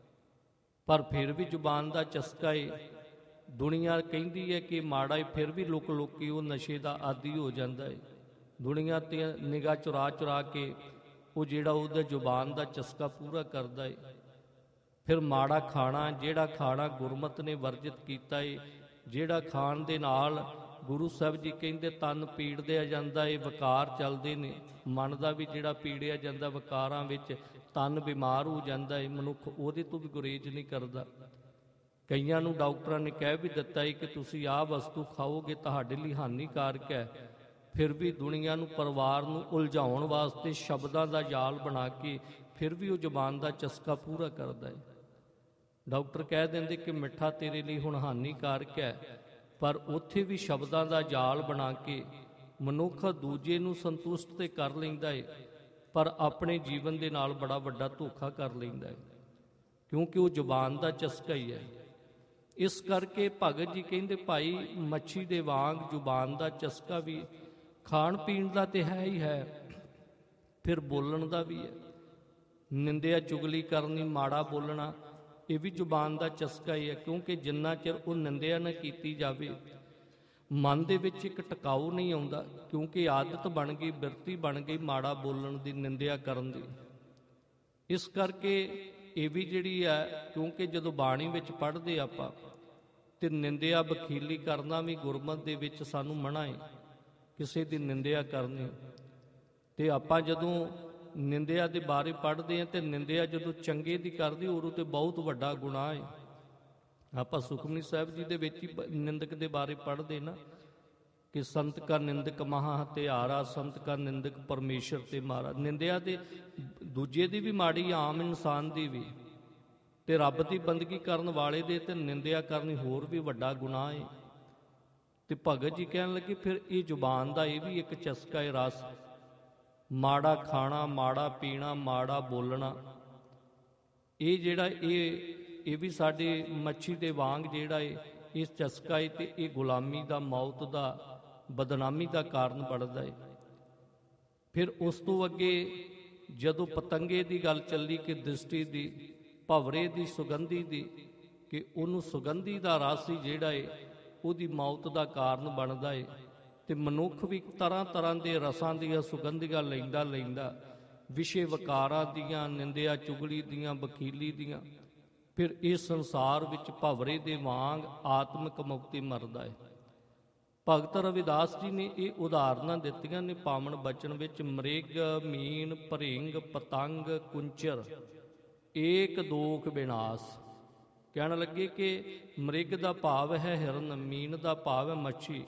ਪਰ ਫਿਰ ਵੀ ਜ਼ੁਬਾਨ ਦਾ ਚਸਕਾ ਹੈ। ਦੁਨੀਆ ਕਹਿੰਦੀ ਹੈ ਕਿ ਮਾੜਾ ਹੈ, ਫਿਰ ਵੀ ਲੋਕ ਲੋਕੀ ਉਹ ਨਸ਼ੇ ਦਾ ਆਦੀ ਹੋ ਜਾਂਦਾ ਹੈ। ਦੁਨੀਆ ਤੇ ਨਿਗਾਹ ਚੁਰਾ ਚੁਰਾ ਕੇ ਉਹ ਜਿਹੜਾ ਉਹਦਾ ਜ਼ੁਬਾਨ ਦਾ ਚਸਕਾ ਪੂਰਾ ਕਰਦਾ ਹੈ। ਫਿਰ ਮਾੜਾ ਖਾਣਾ, ਜਿਹੜਾ ਖਾਣਾ ਗੁਰਮਤ ਨੇ ਵਰਜਿਤ ਕੀਤਾ ਹੈ, ਜਿਹੜਾ ਖਾਣ ਦੇ ਨਾਲ ਗੁਰੂ ਸਾਹਿਬ ਜੀ ਕਹਿੰਦੇ ਤਨ ਪੀੜਦਿਆ ਜਾਂਦਾ ਹੈ, ਵਿਕਾਰ ਚੱਲਦੇ ਨੇ, ਮਨ ਦਾ ਵੀ ਜਿਹੜਾ ਪੀੜਿਆ ਜਾਂਦਾ, ਵਿਕਾਰਾਂ ਵਿੱਚ ਤਨ ਬਿਮਾਰ ਹੋ ਜਾਂਦਾ ਹੈ, ਮਨੁੱਖ ਉਹਦੇ ਤੋਂ ਵੀ ਗੁਰੇਜ਼ ਨਹੀਂ ਕਰਦਾ। ਕਈਆਂ ਨੂੰ ਡਾਕਟਰਾਂ ਨੇ ਕਹਿ ਵੀ ਦਿੱਤਾ ਹੈ ਕਿ ਤੁਸੀਂ ਆਹ ਵਸਤੂ ਖਾਓਗੇ ਤੁਹਾਡੇ ਲਈ ਹਾਨੀਕਾਰਕ ਹੈ, ਫਿਰ ਵੀ ਦੁਨੀਆ ਨੂੰ, ਪਰਿਵਾਰ ਨੂੰ ਉਲਝਾਉਣ ਵਾਸਤੇ ਸ਼ਬਦਾਂ ਦਾ ਜਾਲ ਬਣਾ ਕੇ ਫਿਰ ਵੀ ਉਹ ਜ਼ੁਬਾਨ ਦਾ ਚਸਕਾ ਪੂਰਾ ਕਰਦਾ ਹੈ। ਡਾਕਟਰ ਕਹਿ ਦਿੰਦੇ ਕਿ ਮਿੱਠਾ ਤੇਰੇ ਲਈ ਹੁਣ ਹਾਨੀਕਾਰਕ ਹੈ, ਪਰ ਉੱਥੇ ਵੀ ਸ਼ਬਦਾਂ ਦਾ ਜਾਲ ਬਣਾ ਕੇ ਮਨੁੱਖ ਦੂਜੇ ਨੂੰ ਸੰਤੁਸ਼ਟ ਤੇ ਕਰ ਲੈਂਦਾ ਹੈ, ਪਰ ਆਪਣੇ ਜੀਵਨ ਦੇ ਨਾਲ ਬੜਾ ਵੱਡਾ ਧੋਖਾ ਕਰ ਲੈਂਦਾ ਹੈ, ਕਿਉਂਕਿ ਉਹ ਜ਼ੁਬਾਨ ਦਾ ਚਸਕਾ ਹੀ ਹੈ। ਇਸ ਕਰਕੇ ਭਗਤ ਜੀ ਕਹਿੰਦੇ ਭਾਈ ਮੱਛੀ ਦੇ ਵਾਂਗ ਜ਼ੁਬਾਨ ਦਾ ਚਸਕਾ ਵੀ ਖਾਣ ਪੀਣ ਦਾ ਤੇ ਹੈ ਹੀ ਹੈ, ਫਿਰ ਬੋਲਣ ਦਾ ਵੀ ਹੈ। ਨਿੰਦਿਆ ਚੁਗਲੀ ਕਰਨੀ, ਮਾੜਾ ਬੋਲਣਾ, ਇਹ ਵੀ ਜ਼ੁਬਾਨ ਦਾ ਚਸਕਾ ਹੀ ਹੈ, ਕਿਉਂਕਿ ਜਿੰਨਾ ਚਿਰ ਉਹ ਨਿੰਦਿਆ ਨਾ ਕੀਤੀ ਜਾਵੇ ਮਨ ਦੇ ਵਿੱਚ ਇੱਕ ਟਿਕਾਊ ਨਹੀਂ ਆਉਂਦਾ, ਕਿਉਂਕਿ ਆਦਤ ਬਣ ਗਈ, ਬਿਰਤੀ ਬਣ ਗਈ ਮਾੜਾ ਬੋਲਣ ਦੀ, ਨਿੰਦਿਆ ਕਰਨ ਦੀ। ਇਸ ਕਰਕੇ ਇਹ ਵੀ ਜਿਹੜੀ ਹੈ, ਕਿਉਂਕਿ ਜਦੋਂ ਬਾਣੀ ਵਿੱਚ ਪੜ੍ਹਦੇ ਆਪਾਂ ਤੇ ਨਿੰਦਿਆ ਬਖੀਲੀ ਕਰਨਾ ਵੀ ਗੁਰਮਤਿ ਦੇ ਵਿੱਚ ਸਾਨੂੰ ਮਨ੍ਹਾ ਹੈ, ਕਿਸੇ ਦੀ ਨਿੰਦਿਆ ਕਰਨੀ। ਤੇ ਆਪਾਂ ਜਦੋਂ ਨਿੰਦਿਆ ਦੇ ਬਾਰੇ ਪੜ੍ਹਦੇ ਹਾਂ ਤੇ ਨਿੰਦਿਆ ਜਦੋਂ ਚੰਗੇ ਦੀ ਕਰਦੀ ਉਦੋਂ ਤੇ ਬਹੁਤ ਵੱਡਾ ਗੁਨਾਹ ਹੈ। ਆਪਾਂ ਸੁਖਮਨੀ ਸਾਹਿਬ ਜੀ ਦੇ ਵਿੱਚ ਹੀ ਨਿੰਦਕ ਦੇ ਬਾਰੇ ਪੜ੍ਹਦੇ ਨਾ ਕਿ ਸੰਤ ਕਾ ਨਿੰਦਕ ਮਹਾ ਹਤਿਆਰਾ, ਸੰਤ ਕਾ ਨਿੰਦਕ ਪਰਮੇਸ਼ਰ ਤੇ ਮਾਰਾ। ਨਿੰਦਿਆ ਤੇ ਦੂਜੇ ਦੀ ਵੀ ਮਾੜੀ, ਆਮ ਇਨਸਾਨ ਦੀ ਵੀ, ਤੇ ਰੱਬ ਦੀ ਬੰਦਗੀ ਕਰਨ ਵਾਲੇ ਦੇ ਤੇ ਨਿੰਦਿਆ ਕਰਨੀ ਹੋਰ ਵੀ ਵੱਡਾ ਗੁਨਾਹ ਹੈ। ਤੇ ਭਗਤ ਜੀ ਕਹਿਣ ਲੱਗੇ ਫਿਰ ਇਹ ਜ਼ੁਬਾਨ ਦਾ ਇਹ ਵੀ ਇੱਕ ਚਸਕਾ ਹੈ, ਰਸ। ਮਾੜਾ ਖਾਣਾ, ਮਾੜਾ ਪੀਣਾ, ਮਾੜਾ ਬੋਲਣਾ, ਇਹ ਜਿਹੜਾ ਇਹ ਇਹ ਵੀ ਸਾਡੇ ਮੱਛੀ ਦੇ ਵਾਂਗ ਜਿਹੜਾ ਹੈ ਇਸ ਚਸਕਾ ਹੈ, ਤੇ ਇਹ ਗੁਲਾਮੀ ਦਾ, ਮੌਤ ਦਾ, ਬਦਨਾਮੀ ਦਾ ਕਾਰਨ ਬਣਦਾ ਹੈ। ਫਿਰ ਉਸ ਤੋਂ ਅੱਗੇ ਜਦੋਂ ਪਤੰਗੇ ਦੀ ਗੱਲ ਚੱਲੀ ਕਿ ਦ੍ਰਿਸ਼ਟੀ ਦੀ, ਭਵਰੇ ਦੀ, ਸੁਗੰਧੀ ਦੀ, ਕਿ ਉਹਨੂੰ ਸੁਗੰਧੀ ਦਾ ਰਸ ਹੀ ਜਿਹੜਾ ਹੈ ਉਹਦੀ ਮੌਤ ਦਾ ਕਾਰਨ ਬਣਦਾ ਹੈ। ਤੇ ਮਨੁੱਖ ਵੀ ਤਰ੍ਹਾਂ ਤਰ੍ਹਾਂ ਦੇ ਰਸਾਂ ਦੀਆਂ ਸੁਗੰਧੀਆਂ ਲੈਂਦਾ ਲੈਂਦਾ ਵਿਸ਼ੇ ਵਿਕਾਰਾਂ ਦੀਆਂ, ਨਿੰਦਿਆ ਚੁਗਲੀ ਦੀਆਂ, ਵਕੀਲੀ ਦੀਆਂ, ਫਿਰ ਇਸ ਸੰਸਾਰ ਵਿੱਚ ਭਵਰੇ ਦੇ ਵਾਂਗ ਆਤਮਿਕ ਮੁਕਤੀ ਮਰਦਾ ਹੈ। ਭਗਤ ਰਵਿਦਾਸ ਜੀ ਨੇ ਇਹ ਉਦਾਹਰਨਾਂ ਦਿੱਤੀਆਂ ਨੇ ਪਾਵਨ ਬਚਨ ਵਿੱਚ। ਮ੍ਰਿਗ, ਮੀਨ, ਭਰਿੰਗ, ਪਤੰਗ, ਕੁੰਚਰ, ਏਕ ਦੋਖ ਵਿਨਾਸ਼। ਕਹਿਣ ਲੱਗੇ ਕਿ ਮ੍ਰਿਗ ਦਾ ਭਾਵ ਹੈ ਹਿਰਨ, ਮੀਨ ਦਾ ਭਾਵ ਹੈ ਮੱਛੀ।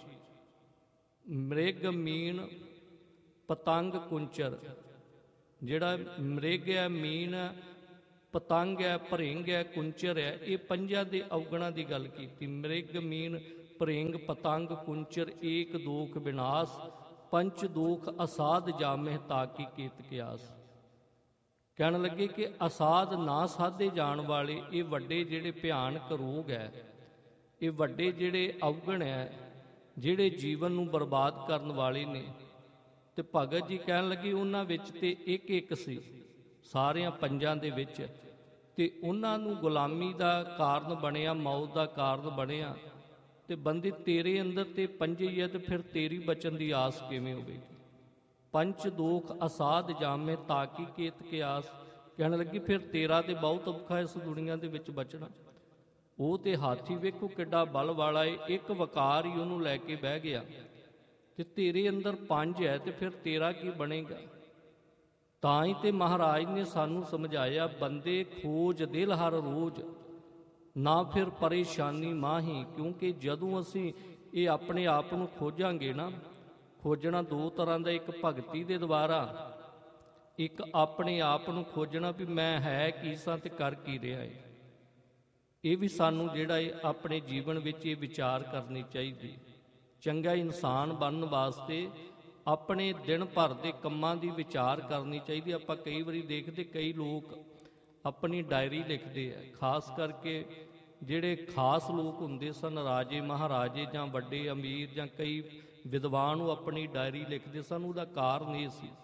ਮ੍ਰਿਗ, ਮੀਨ, ਪਤੰਗ, ਕੁੰਚਰ, ਜਿਹੜਾ ਮ੍ਰਿਗ ਹੈ, ਮੀਨ, ਪਤੰਗ ਹੈ, ਭਰਿੰਗ ਹੈ, ਕੁੰਚਰ ਹੈ, ਇਹ ਪੰਜਾਂ ਦੇ ਔਗਣਾਂ ਦੀ ਗੱਲ ਕੀਤੀ। ਮ੍ਰਿਗ, ਮੀਨ, ਭਰਿੰਗ, ਪਤੰਗ, ਕੁੰਚਰ, ਏਕ ਦੋਖ ਵਿਨਾਸ਼, ਪੰਚ ਦੋਖ ਅਸਾਧ ਜਾਮਹਿ ਤਾਕੀ ਕੀਤ ਕਿਆਸ। ਕਹਿਣ ਲੱਗੇ ਕਿ ਅਸਾਧ ਨਾ ਸਾਧੇ ਜਾਣ ਵਾਲੇ ਇਹ ਵੱਡੇ ਜਿਹੜੇ ਭਿਆਨਕ ਰੋਗ ਹੈ, ਇਹ ਵੱਡੇ ਜਿਹੜੇ ਔਗਣ ਹੈ, ਜਿਹੜੇ ਜੀਵਨ ਨੂੰ ਬਰਬਾਦ ਕਰਨ ਵਾਲੇ ਨੇ। ਤੇ ਭਗਤ ਜੀ ਕਹਿਣ ਲੱਗੇ ਉਹਨਾਂ ਵਿੱਚ ਤੇ ਇੱਕ ਇੱਕ ਸੀ ਸਾਰਿਆਂ ਪੰਜਾਂ ਦੇ ਵਿੱਚ, ਤੇ ਉਹਨਾਂ ਨੂੰ ਗੁਲਾਮੀ ਦਾ ਕਾਰਨ ਬਣਿਆ, ਮੌਤ ਦਾ ਕਾਰਨ ਬਣਿਆ। ਤੇ ਬੰਦੇ ਤੇਰੇ ਅੰਦਰ ਤੇ ਪੰਜੇ ਹੀ ਹੈ, ਤੇ ਫਿਰ ਤੇਰੀ ਬਚਨ ਦੀ ਆਸ ਕਿਵੇਂ ਹੋਵੇਗੀ? ਪੰਚ ਦੋਖ ਅਸਾਧ ਜਾਮੇ ਤਾਕੀ ਕੇਤ ਕਿਆਸ। ਕਹਿਣ ਲੱਗੀ ਫਿਰ ਤੇਰਾ ਤੇ ਬਹੁਤ ਔਖਾ ਇਸ ਦੁਨੀਆ ਦੇ ਵਿੱਚ ਬਚਣਾ। ਉਹ ਤੇ ਹਾਥੀ ਵੇਖੋ ਕਿੱਡਾ ਬਲ ਵਾਲਾ ਏ, ਇੱਕ ਵਕਾਰ ਹੀ ਉਹਨੂੰ ਲੈ ਕੇ ਬਹਿ ਗਿਆ, ਤੇ ਤੇਰੇ ਅੰਦਰ ਪੰਜ ਹੈ, ਤੇ ਫਿਰ ਤੇਰਾ ਕੀ ਬਣੇਗਾ? ਤਾਂ ਹੀ ਤੇ ਮਹਾਰਾਜ ਨੇ ਸਾਨੂੰ ਸਮਝਾਇਆ, ਬੰਦੇ ਖੋਜ ਦਿਲ ਹਰ ਰੋਜ਼, ਨਾ ਫਿਰ ਪਰੇਸ਼ਾਨੀ ਮਾਹੀ। ਕਿਉਂਕਿ ਜਦੋਂ ਅਸੀਂ ਇਹ ਆਪਣੇ ਆਪ ਨੂੰ ਖੋਜਾਂਗੇ ਨਾ, ਖੋਜਣਾ ਦੋ ਤਰ੍ਹਾਂ ਦਾ, ਇੱਕ ਭਗਤੀ ਦੇ ਦੁਆਰਾ, ਇੱਕ ਆਪਣੇ ਆਪ ਨੂੰ ਖੋਜਣਾ ਵੀ ਮੈਂ ਹੈ ਕੀ ਸਾਂ ਤੇ ਕਰ ਕੀ ਰਿਹਾ ਹੈ। ਇਹ ਵੀ ਸਾਨੂੰ ਜਿਹੜਾ ਹੈ ਆਪਣੇ ਜੀਵਨ ਵਿੱਚ ਇਹ ਵਿਚਾਰ ਕਰਨੀ ਚਾਹੀਦੀ। ਚੰਗਾ ਇਨਸਾਨ ਬਣਨ ਵਾਸਤੇ ਆਪਣੇ ਦਿਨ ਭਰ ਦੇ ਕੰਮਾਂ ਦੀ ਵਿਚਾਰ ਕਰਨੀ ਚਾਹੀਦੀ। ਆਪਾਂ ਕਈ ਵਾਰੀ ਦੇਖਦੇ ਕਈ ਲੋਕ ਆਪਣੀ ਡਾਇਰੀ ਲਿਖਦੇ ਆ, ਖਾਸ ਕਰਕੇ ਜਿਹੜੇ ਖਾਸ ਲੋਕ ਹੁੰਦੇ ਸਨ, ਰਾਜੇ ਮਹਾਰਾਜੇ ਜਾਂ ਵੱਡੇ ਅਮੀਰ ਜਾਂ ਕਈ ਵਿਦਵਾਨ, ਉਹ ਆਪਣੀ ਡਾਇਰੀ ਲਿਖਦੇ ਸਨ। ਉਹਦਾ ਕਾਰਨ ਇਹ ਸੀ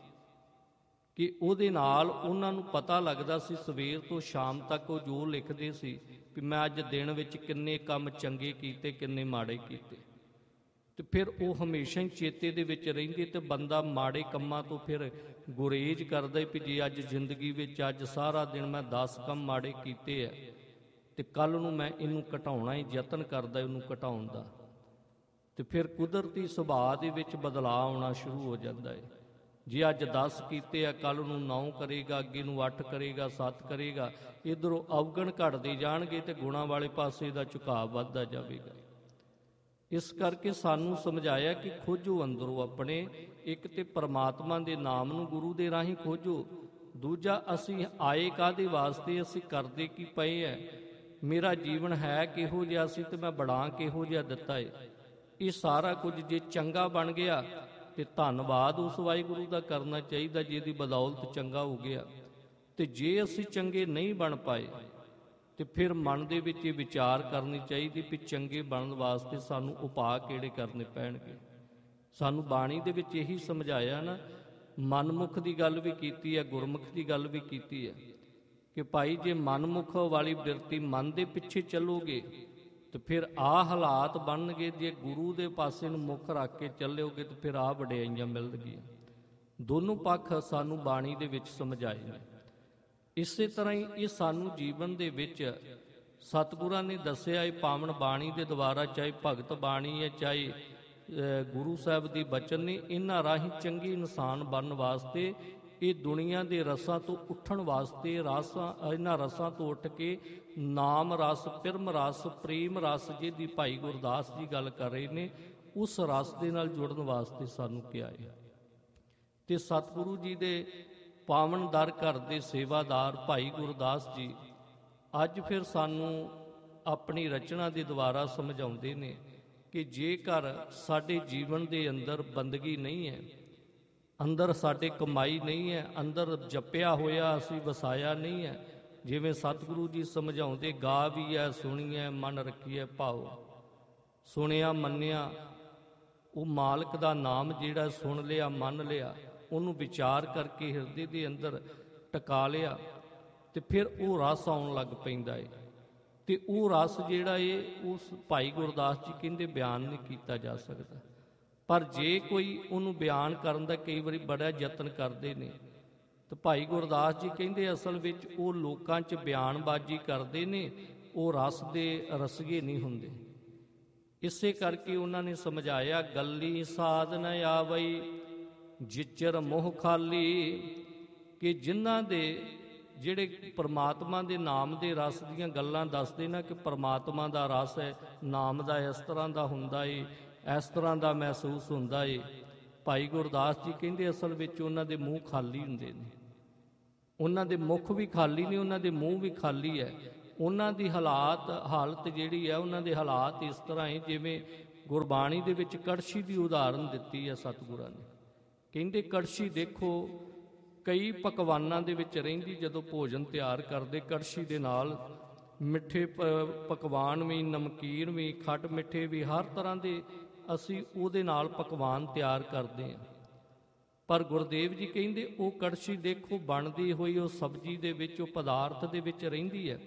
ਕਿ ਉਹਦੇ ਨਾਲ ਉਹਨਾਂ ਨੂੰ ਪਤਾ ਲੱਗਦਾ ਸੀ ਸਵੇਰ ਤੋਂ ਸ਼ਾਮ ਤੱਕ ਉਹ ਜੋ ਲਿਖਦੇ ਸੀ ਕਿ ਮੈਂ ਅੱਜ ਦਿਨ ਵਿੱਚ ਕਿੰਨੇ ਕੰਮ ਚੰਗੇ ਕੀਤੇ, ਕਿੰਨੇ ਮਾੜੇ ਕੀਤੇ, ਤੇ ਫਿਰ ਉਹ ਹਮੇਸ਼ਾ ਹੀ ਚੇਤੇ ਦੇ ਵਿੱਚ ਰਹਿੰਦੀ। ਤੇ ਬੰਦਾ ਮਾੜੇ ਕੰਮਾਂ ਤੋਂ ਫਿਰ ਗੁਰੇਜ਼ ਕਰਦਾ ਵੀ ਜੇ ਅੱਜ ਜ਼ਿੰਦਗੀ ਵਿੱਚ ਅੱਜ ਸਾਰਾ ਦਿਨ ਮੈਂ ਦਸ ਕੰਮ ਮਾੜੇ ਕੀਤੇ ਆ ਤੇ ਕੱਲ੍ਹ ਨੂੰ ਮੈਂ ਇਹਨੂੰ ਘਟਾਉਣਾ ਹੀ ਯਤਨ ਕਰਦਾ, ਇਹਨੂੰ ਘਟਾਉਣ ਦਾ। ਤੇ ਫਿਰ ਕੁਦਰਤੀ ਸੁਭਾਅ ਦੇ ਵਿੱਚ ਬਦਲਾਅ ਆਉਣਾ ਸ਼ੁਰੂ ਹੋ ਜਾਂਦਾ ਹੈ। ਜੇ ਅੱਜ ਦਸ ਕੀਤੇ ਆ, ਕੱਲ੍ਹ ਨੂੰ ਨੌ ਕਰੇਗਾ, ਅੱਗੇ ਨੂੰ ਅੱਠ ਕਰੇਗਾ, ਸੱਤ ਕਰੇਗਾ, ਇੱਧਰੋਂ ਅਵਗੁਣ ਘਟਦੇ ਜਾਣਗੇ ਤੇ ਗੁਣਾਂ ਵਾਲੇ ਪਾਸੇ ਦਾ ਝੁਕਾਅ ਵੱਧਦਾ ਜਾਵੇਗਾ। ਇਸ ਕਰਕੇ ਸਾਨੂੰ ਸਮਝਾਇਆ ਕਿ ਖੋਜੋ ਅੰਦਰੋਂ ਆਪਣੇ, ਇੱਕ ਤੇ ਪਰਮਾਤਮਾ ਦੇ ਨਾਮ ਨੂੰ ਗੁਰੂ ਦੇ ਰਾਹੀਂ ਖੋਜੋ, ਦੂਜਾ ਅਸੀਂ ਆਏ ਕਾਹਦੇ ਵਾਸਤੇ, ਅਸੀਂ ਕਰਦੇ ਕੀ ਪਏ ਹੈ, ਮੇਰਾ ਜੀਵਨ ਹੈ ਕਿਹੋ ਜਿਹਾ ਸੀ ਤੇ ਮੈਂ ਬਣਾ ਕਿਹੋ ਜਿਹਾ ਦਿੱਤਾ ਹੈ। ਇਹ ਸਾਰਾ ਕੁਝ ਜੇ ਚੰਗਾ ਬਣ ਗਿਆ ਤੇ ਧੰਨਵਾਦ ਉਸ ਵਾਹਿਗੁਰੂ ਦਾ ਕਰਨਾ ਚਾਹੀਦਾ ਜਿਹਦੀ ਬਦੌਲਤ ਚੰਗਾ ਹੋ ਗਿਆ। ਤੇ ਜੇ ਅਸੀਂ ਚੰਗੇ ਨਹੀਂ ਬਣ ਪਾਏ ਤੇ ਫਿਰ ਮਨ ਦੇ ਵਿੱਚ ਇਹ ਵਿਚਾਰ ਕਰਨੀ ਚਾਹੀਦੀ ਵੀ ਚੰਗੇ ਬਣਨ ਵਾਸਤੇ ਸਾਨੂੰ ਉਪਾਅ ਕਿਹੜੇ ਕਰਨੇ ਪੈਣਗੇ। ਸਾਨੂੰ ਬਾਣੀ ਦੇ ਵਿੱਚ ਇਹੀ ਸਮਝਾਇਆ ਨਾ, ਮਨਮੁਖ ਦੀ ਗੱਲ ਵੀ ਕੀਤੀ ਹੈ, ਗੁਰਮੁਖ ਦੀ ਗੱਲ ਵੀ ਕੀਤੀ ਹੈ ਕਿ ਭਾਈ ਜੇ ਮਨਮੁਖ ਵਾਲੀ ਬਿਰਤੀ ਮਨ ਦੇ ਪਿੱਛੇ ਚੱਲੋਗੇ ਤੇ ਫਿਰ ਆਹ ਹਾਲਾਤ ਬਣਨਗੇ। ਜੇ ਗੁਰੂ ਦੇ ਪਾਸੇ ਨੂੰ ਮੁੱਖ ਰੱਖ ਕੇ ਚੱਲੋਗੇ ਤੇ ਫਿਰ ਆਹ ਵਡਿਆਈਆਂ ਮਿਲਣਗੀਆਂ। ਦੋਨੋਂ ਪੱਖ ਸਾਨੂੰ ਬਾਣੀ ਦੇ ਵਿੱਚ ਸਮਝਾਏ ਨੇ। ਇਸੇ ਤਰ੍ਹਾਂ ਹੀ ਇਹ ਸਾਨੂੰ ਜੀਵਨ ਦੇ ਵਿੱਚ ਸਤਿਗੁਰਾਂ ਨੇ ਦੱਸਿਆ, ਇਹ ਪਾਵਨ ਬਾਣੀ ਦੇ ਦੁਆਰਾ, ਚਾਹੇ ਭਗਤ ਬਾਣੀ ਹੈ, ਚਾਹੇ ਗੁਰੂ ਸਾਹਿਬ ਦੀ ਬਚਨ ਨੇ, ਇਹਨਾਂ ਰਾਹੀਂ ਚੰਗੇ ਇਨਸਾਨ ਬਣਨ ਵਾਸਤੇ, ਇਹ ਦੁਨੀਆ ਦੇ ਰਸਾਂ ਤੋਂ ਉੱਠਣ ਵਾਸਤੇ, ਰਸਾਂ ਇਹਨਾਂ ਰਸਾਂ ਤੋਂ ਉੱਠ ਕੇ ਨਾਮ ਰਸ, ਪਿਰਮ ਰਸ, ਪ੍ਰੇਮ ਰਸ ਜਿਹਦੀ ਭਾਈ ਗੁਰਦਾਸ ਜੀ ਗੱਲ ਕਰ ਰਹੇ ਨੇ, ਉਸ ਰਸ ਦੇ ਨਾਲ ਜੁੜਨ ਵਾਸਤੇ ਸਾਨੂੰ ਕਿਹਾ ਹੈ। ਤੇ ਸਤਿਗੁਰੂ ਜੀ ਦੇ ਪਾਵਨ ਦਰ ਘਰ ਦੇ ਸੇਵਾਦਾਰ ਭਾਈ ਗੁਰਦਾਸ ਜੀ ਅੱਜ ਫਿਰ ਸਾਨੂੰ ਆਪਣੀ ਰਚਨਾ ਦੇ ਦੁਆਰਾ ਸਮਝਾਉਂਦੇ ਨੇ ਕਿ ਜੇਕਰ ਸਾਡੇ ਜੀਵਨ ਦੇ ਅੰਦਰ ਬੰਦਗੀ ਨਹੀਂ ਹੈ, ਅੰਦਰ ਸਾਡੇ ਕਮਾਈ ਨਹੀਂ ਹੈ, ਅੰਦਰ ਜਪਿਆ ਹੋਇਆ ਅਸੀਂ ਵਸਾਇਆ ਨਹੀਂ ਹੈ, ਜਿਵੇਂ ਸਤਿਗੁਰੂ ਜੀ ਸਮਝਾਉਂਦੇ, ਗਾ ਵੀ ਹੈ ਸੁਣੀਐ ਮਨ ਰੱਖੀਐ ਭਾਉ। ਸੁਣਿਆ ਮੰਨਿਆ, ਉਹ ਮਾਲਕ ਦਾ ਨਾਮ ਜਿਹੜਾ ਸੁਣ ਲਿਆ, ਮੰਨ ਲਿਆ, ਉਹਨੂੰ ਵਿਚਾਰ ਕਰਕੇ ਹਿਰਦੇ ਦੇ ਅੰਦਰ ਟਿਕਾ ਲਿਆ ਤੇ ਫਿਰ ਉਹ ਰਸ ਆਉਣ ਲੱਗ ਪੈਂਦਾ ਏ। ਤੇ ਉਹ ਰਸ ਜਿਹੜਾ ਏ ਉਸ ਭਾਈ ਗੁਰਦਾਸ ਜੀ ਕਹਿੰਦੇ ਬਿਆਨ ਨਹੀਂ ਕੀਤਾ ਜਾ ਸਕਦਾ। ਪਰ ਜੇ ਕੋਈ ਉਹਨੂੰ ਬਿਆਨ ਕਰਨ ਦਾ ਕਈ ਵਾਰੀ ਬੜਾ ਯਤਨ ਕਰਦੇ ਨੇ ਤੇ ਭਾਈ ਗੁਰਦਾਸ ਜੀ ਕਹਿੰਦੇ ਅਸਲ ਵਿੱਚ ਉਹ ਲੋਕਾਂ 'ਚ ਬਿਆਨਬਾਜ਼ੀ ਕਰਦੇ ਨੇ, ਉਹ ਰਸ ਦੇ ਰਸਗੇ ਨਹੀਂ ਹੁੰਦੇ। ਇਸੇ ਕਰਕੇ ਉਹਨਾਂ ਨੇ ਸਮਝਾਇਆ, ਗੱਲੀ ਸਾਧ ਨ ਆਵਈ ਜਿਚਰ ਮੋਹ ਖਾਲੀ, ਕਿ ਜਿਨ੍ਹਾਂ ਦੇ ਜਿਹੜੇ ਪਰਮਾਤਮਾ ਦੇ ਨਾਮ ਦੇ ਰਸ ਦੀਆਂ ਗੱਲਾਂ ਦੱਸਦੇ ਨਾ ਕਿ ਪਰਮਾਤਮਾ ਦਾ ਰਸ ਹੈ, ਨਾਮ ਦਾ ਇਸ ਤਰ੍ਹਾਂ ਦਾ ਹੁੰਦਾ ਏ, ਇਸ ਤਰ੍ਹਾਂ ਦਾ ਮਹਿਸੂਸ ਹੁੰਦਾ ਏ, ਭਾਈ ਗੁਰਦਾਸ ਜੀ ਕਹਿੰਦੇ ਅਸਲ ਵਿੱਚ ਉਹਨਾਂ ਦੇ ਮੂੰਹ ਖਾਲੀ ਹੁੰਦੇ ਨੇ, ਉਹਨਾਂ ਦੇ ਮੁਖ ਵੀ ਖਾਲੀ ਨੇ, ਉਹਨਾਂ ਦੇ ਮੂੰਹ ਵੀ ਖਾਲੀ ਹੈ। ਉਹਨਾਂ ਦੀ ਹਾਲਾਤ ਹਾਲਤ ਜਿਹੜੀ ਹੈ, ਉਹਨਾਂ ਦੇ ਹਾਲਾਤ ਇਸ ਤਰ੍ਹਾਂ ਹੈ ਜਿਵੇਂ ਗੁਰਬਾਣੀ ਦੇ ਵਿੱਚ ਕੜਛੀ ਦੀ ਉਦਾਹਰਨ ਦਿੱਤੀ ਹੈ ਸਤਿਗੁਰਾਂ ਨੇ। ਕਹਿੰਦੇ ਕੜਛੀ ਦੇਖੋ ਕਈ ਪਕਵਾਨਾਂ ਦੇ ਵਿੱਚ ਰਹਿੰਦੀ, ਜਦੋਂ ਭੋਜਨ ਤਿਆਰ ਕਰਦੇ ਕੜਛੀ ਦੇ ਨਾਲ ਮਿੱਠੇ ਪ ਪਕਵਾਨ ਵੀ, ਨਮਕੀਨ ਵੀ, ਖੱਟ ਮਿੱਠੇ ਵੀ, ਹਰ ਤਰ੍ਹਾਂ ਦੇ ਅਸੀਂ ਉਹਦੇ ਨਾਲ ਪਕਵਾਨ ਤਿਆਰ ਕਰਦੇ ਹਾਂ। ਪਰ ਗੁਰਦੇਵ ਜੀ ਕਹਿੰਦੇ ਉਹ ਕੜਛੀ ਦੇਖੋ ਬਣਦੀ ਹੋਈ ਉਹ ਸਬਜ਼ੀ ਦੇ ਵਿੱਚ, ਉਹ ਪਦਾਰਥ ਦੇ ਵਿੱਚ ਰਹਿੰਦੀ ਹੈ।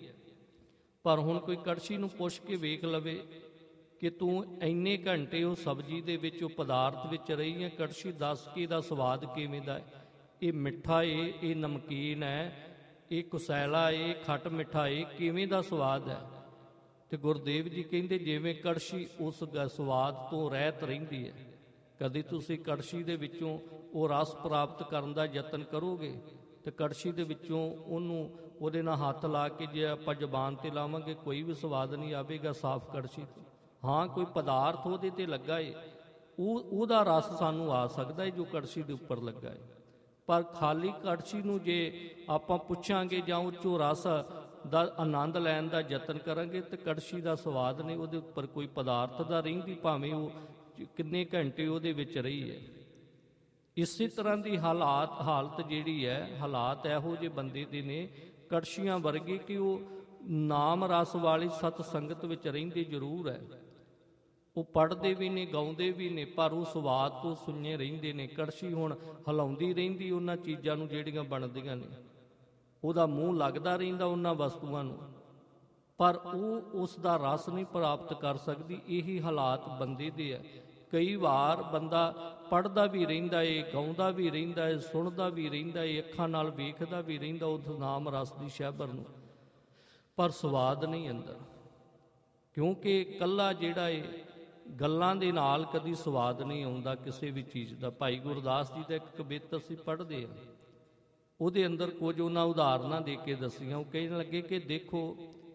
ਪਰ ਹੁਣ ਕੋਈ ਕੜਛੀ ਨੂੰ ਪੁੱਛ ਕੇ ਵੇਖ ਲਵੇ ਕਿ ਤੂੰ ਇੰਨੇ ਘੰਟੇ ਉਹ ਸਬਜ਼ੀ ਦੇ ਵਿੱਚ, ਉਹ ਪਦਾਰਥ ਵਿੱਚ ਰਹੀ ਹੈ, ਕੜਛੀ ਦੱਸ ਕੇ ਇਹਦਾ ਸਵਾਦ ਕਿਵੇਂ ਦਾ ਹੈ, ਇਹ ਮਿੱਠਾ ਏ, ਇਹ ਨਮਕੀਨ ਹੈ, ਇਹ ਕੁਸੈਲਾ ਏ, ਖੱਟ ਮਿੱਠਾ ਏ, ਕਿਵੇਂ ਦਾ ਸਵਾਦ ਹੈ। ਤੇ ਗੁਰਦੇਵ ਜੀ ਕਹਿੰਦੇ ਜਿਵੇਂ ਕੜਛੀ ਉਸ ਸਵਾਦ ਤੋਂ ਰਹਿਤ ਰਹਿੰਦੀ ਹੈ। ਕਦੇ ਤੁਸੀਂ ਕੜਛੀ ਦੇ ਵਿੱਚੋਂ ਉਹ ਰਸ ਪ੍ਰਾਪਤ ਕਰਨ ਦਾ ਯਤਨ ਕਰੋਗੇ ਤੇ ਕੜਛੀ ਦੇ ਵਿੱਚੋਂ ਉਹਨੂੰ ਉਹਦੇ ਨਾਲ ਹੱਥ ਲਾ ਕੇ ਜੇ ਆਪਾਂ ਜ਼ੁਬਾਨ 'ਤੇ ਲਾਵਾਂਗੇ ਕੋਈ ਵੀ ਸਵਾਦ ਨਹੀਂ ਆਵੇਗਾ ਸਾਫ਼ ਕੜਛੀ ਤੋਂ। ਹਾਂ, ਕੋਈ ਪਦਾਰਥ ਉਹਦੇ 'ਤੇ ਲੱਗਾ ਏ, ਉਹ ਉਹਦਾ ਰਸ ਸਾਨੂੰ ਆ ਸਕਦਾ ਹੈ ਜੋ ਕੜਛੀ ਦੇ ਉੱਪਰ ਲੱਗਾ ਏ। ਪਰ ਖਾਲੀ ਕੜਛੀ ਨੂੰ ਜੇ ਆਪਾਂ ਪੁੱਛਾਂਗੇ ਜਾਂ ਉਹ 'ਚੋਂ ਰਸ ਦਾ ਆਨੰਦ ਲੈਣ ਦਾ ਯਤਨ ਕਰਾਂਗੇ ਤੇ ਕੜਛੀ ਦਾ ਸਵਾਦ ਨਹੀਂ, ਉਹਦੇ ਉੱਪਰ ਕੋਈ ਪਦਾਰਥ ਦਾ ਰਹਿੰਦੀ, ਭਾਵੇਂ ਉਹ ਕਿੰਨੇ ਘੰਟੇ ਉਹਦੇ ਵਿੱਚ ਰਹੀ ਹੈ। ਇਸੇ ਤਰ੍ਹਾਂ ਦੀ ਹਾਲਾਤ ਹਾਲਤ ਜਿਹੜੀ ਹੈ, ਹਾਲਾਤ ਇਹੋ ਜਿਹੇ ਬੰਦੇ ਦੇ ਨੇ ਕੜਛੀਆਂ ਵਰਗੇ ਕਿ ਉਹ ਨਾਮ ਰਸ ਵਾਲੀ ਸਤ ਸੰਗਤ ਵਿੱਚ ਰਹਿੰਦੇ ਜ਼ਰੂਰ ਹੈ, ਉਹ ਪੜ੍ਹਦੇ ਵੀ ਨੇ, ਗਾਉਂਦੇ ਵੀ ਨੇ, ਪਰ ਉਹ ਸਵਾਦ ਤੋਂ ਸੁੰਨੇ ਰਹਿੰਦੇ ਨੇ। ਕੜਛੀ ਹੁਣ ਹਿਲਾਉਂਦੀ ਰਹਿੰਦੀ ਉਹਨਾਂ ਚੀਜ਼ਾਂ ਨੂੰ ਜਿਹੜੀਆਂ ਬਣਦੀਆਂ ਨੇ, ਉਹਦਾ ਮੂੰਹ ਲੱਗਦਾ ਰਹਿੰਦਾ ਉਹਨਾਂ ਵਸਤੂਆਂ ਨੂੰ, ਪਰ ਉਹ ਉਸ ਦਾ ਰਸ ਨਹੀਂ ਪ੍ਰਾਪਤ ਕਰ ਸਕਦੀ। ਇਹੀ ਹਾਲਾਤ ਬੰਦੇ ਦੇ ਹੈ। ਕਈ ਵਾਰ ਬੰਦਾ ਪੜ੍ਹਦਾ ਵੀ ਰਹਿੰਦਾ ਏ, ਗਾਉਂਦਾ ਵੀ ਰਹਿੰਦਾ ਏ, ਸੁਣਦਾ ਵੀ ਰਹਿੰਦਾ ਏ, ਅੱਖਾਂ ਨਾਲ ਵੇਖਦਾ ਵੀ ਰਹਿੰਦਾ ਉਸ ਨਾਮ ਰਸ ਦੀ ਸ਼ਹਿਬਰ ਨੂੰ, ਪਰ ਸਵਾਦ ਨਹੀਂ ਅੰਦਰ, ਕਿਉਂਕਿ ਇਕੱਲਾ ਜਿਹੜਾ ਏ ਗੱਲਾਂ ਦੇ ਨਾਲ ਕਦੀ ਸਵਾਦ ਨਹੀਂ ਆਉਂਦਾ ਕਿਸੇ ਵੀ ਚੀਜ਼ ਦਾ। ਭਾਈ ਗੁਰਦਾਸ ਜੀ ਦਾ ਇੱਕ ਕਵਿਤ ਅਸੀਂ ਪੜ੍ਹਦੇ ਹਾਂ, ਉਹਦੇ ਅੰਦਰ ਕੁਝ ਉਹਨਾਂ ਉਦਾਹਰਨਾਂ ਦੇ ਕੇ ਦੱਸੀਆਂ। ਉਹ ਕਹਿਣ ਲੱਗੇ ਕਿ ਦੇਖੋ,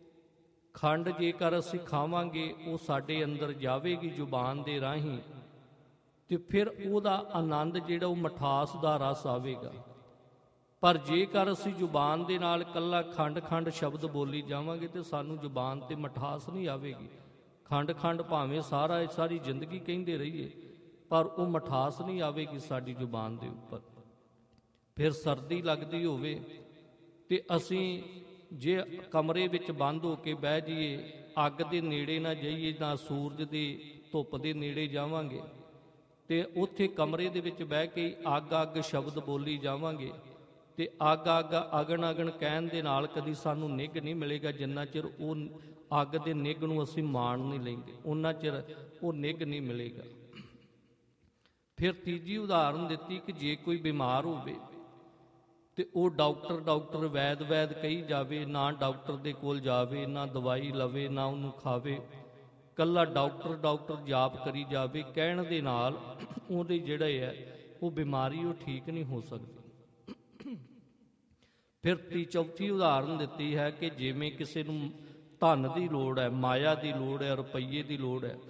ਖੰਡ ਜੇਕਰ ਅਸੀਂ ਖਾਵਾਂਗੇ ਉਹ ਸਾਡੇ ਅੰਦਰ ਜਾਵੇਗੀ ਜ਼ੁਬਾਨ ਦੇ ਰਾਹੀਂ, ਤੇ ਫਿਰ ਉਹਦਾ ਆਨੰਦ ਜਿਹੜਾ ਉਹ ਮਿਠਾਸ ਦਾ ਰਸ ਆਵੇਗਾ। ਪਰ ਜੇਕਰ ਅਸੀਂ ਜ਼ੁਬਾਨ ਦੇ ਨਾਲ ਇਕੱਲਾ ਖੰਡ ਖੰਡ ਸ਼ਬਦ ਬੋਲੀ ਜਾਵਾਂਗੇ ਤੇ ਸਾਨੂੰ ਜ਼ੁਬਾਨ ਤੇ ਮਿਠਾਸ ਨਹੀਂ ਆਵੇਗੀ। ਖੰਡ ਖੰਡ ਭਾਵੇਂ ਸਾਰਾ ਸਾਰੀ ਜ਼ਿੰਦਗੀ ਕਹਿੰਦੇ ਰਹੀਏ, ਪਰ ਉਹ ਮਿਠਾਸ ਨਹੀਂ ਆਵੇਗੀ ਸਾਡੀ ਜ਼ੁਬਾਨ ਦੇ ਉੱਪਰ। ਫਿਰ ਸਰਦੀ ਲੱਗਦੀ ਹੋਵੇ ਤੇ ਅਸੀਂ ਜੇ ਕਮਰੇ ਵਿੱਚ ਬੰਦ ਹੋ ਕੇ ਬਹਿ ਜਾਈਏ, ਅੱਗ ਦੇ ਨੇੜੇ ਨਾ ਜਾਈਏ, ਨਾ ਸੂਰਜ ਦੀ ਧੁੱਪ ਦੇ ਨੇੜੇ ਜਾਵਾਂਗੇ, ਤੇ ਉੱਥੇ ਕਮਰੇ ਦੇ ਵਿੱਚ ਬਹਿ ਕੇ ਅੱਗ ਅੱਗ ਸ਼ਬਦ ਬੋਲੀ ਜਾਵਾਂਗੇ, ਤੇ ਅੱਗ ਅੱਗ ਅਗਨ ਅਗਨ ਕਹਿਣ ਦੇ ਨਾਲ ਕਦੀ ਸਾਨੂੰ ਨਿੱਘ ਨਹੀਂ ਮਿਲੇਗਾ। ਜਿੰਨਾ ਚਿਰ ਉਹ ਅੱਗ ਦੇ ਨਿੱਘ ਨੂੰ ਅਸੀਂ ਮਾਣ ਨਹੀਂ ਲੈਂਦੇ, ਉਹਨਾਂ ਚਿਰ ਉਹ ਨਿੱਘ ਨਹੀਂ ਮਿਲੇਗਾ। ਫਿਰ ਤੀਜੀ ਉਦਾਹਰਨ ਦਿੱਤੀ ਕਿ ਜੇ ਕੋਈ ਬਿਮਾਰ ਹੋਵੇ ਤੇ ਉਹ ਡਾਕਟਰ ਡਾਕਟਰ ਵੈਦ ਵੈਦ ਕਹੀ ਜਾਵੇ, ਨਾ ਡਾਕਟਰ ਦੇ ਕੋਲ ਜਾਵੇ, ਨਾ ਦਵਾਈ ਲਵੇ, ਨਾ ਉਹਨੂੰ ਖਾਵੇ, ਕੱਲਾ ਡਾਕਟਰ ਡਾਕਟਰ ਜਾਪ ਕਰੀ ਜਾਵੇ, ਕਹਿਣ ਦੇ ਨਾਲ ਉਹਦੇ ਜਿਹੜੇ ਹੈ ਉਹ ਬਿਮਾਰੀ ਉਹ ਠੀਕ ਨਹੀਂ ਹੋ ਸਕਦੀ। ਫਿਰ ਤੀ ਚੌਥੀ ਉਦਾਹਰਨ ਦਿੱਤੀ ਹੈ ਕਿ ਜਿਵੇਂ ਕਿਸੇ ਨੂੰ ਧਨ ਦੀ ਲੋੜ ਹੈ, ਮਾਇਆ ਦੀ ਲੋੜ ਹੈ, ਰੁਪਈਏ ਦੀ ਲੋੜ ਹੈ,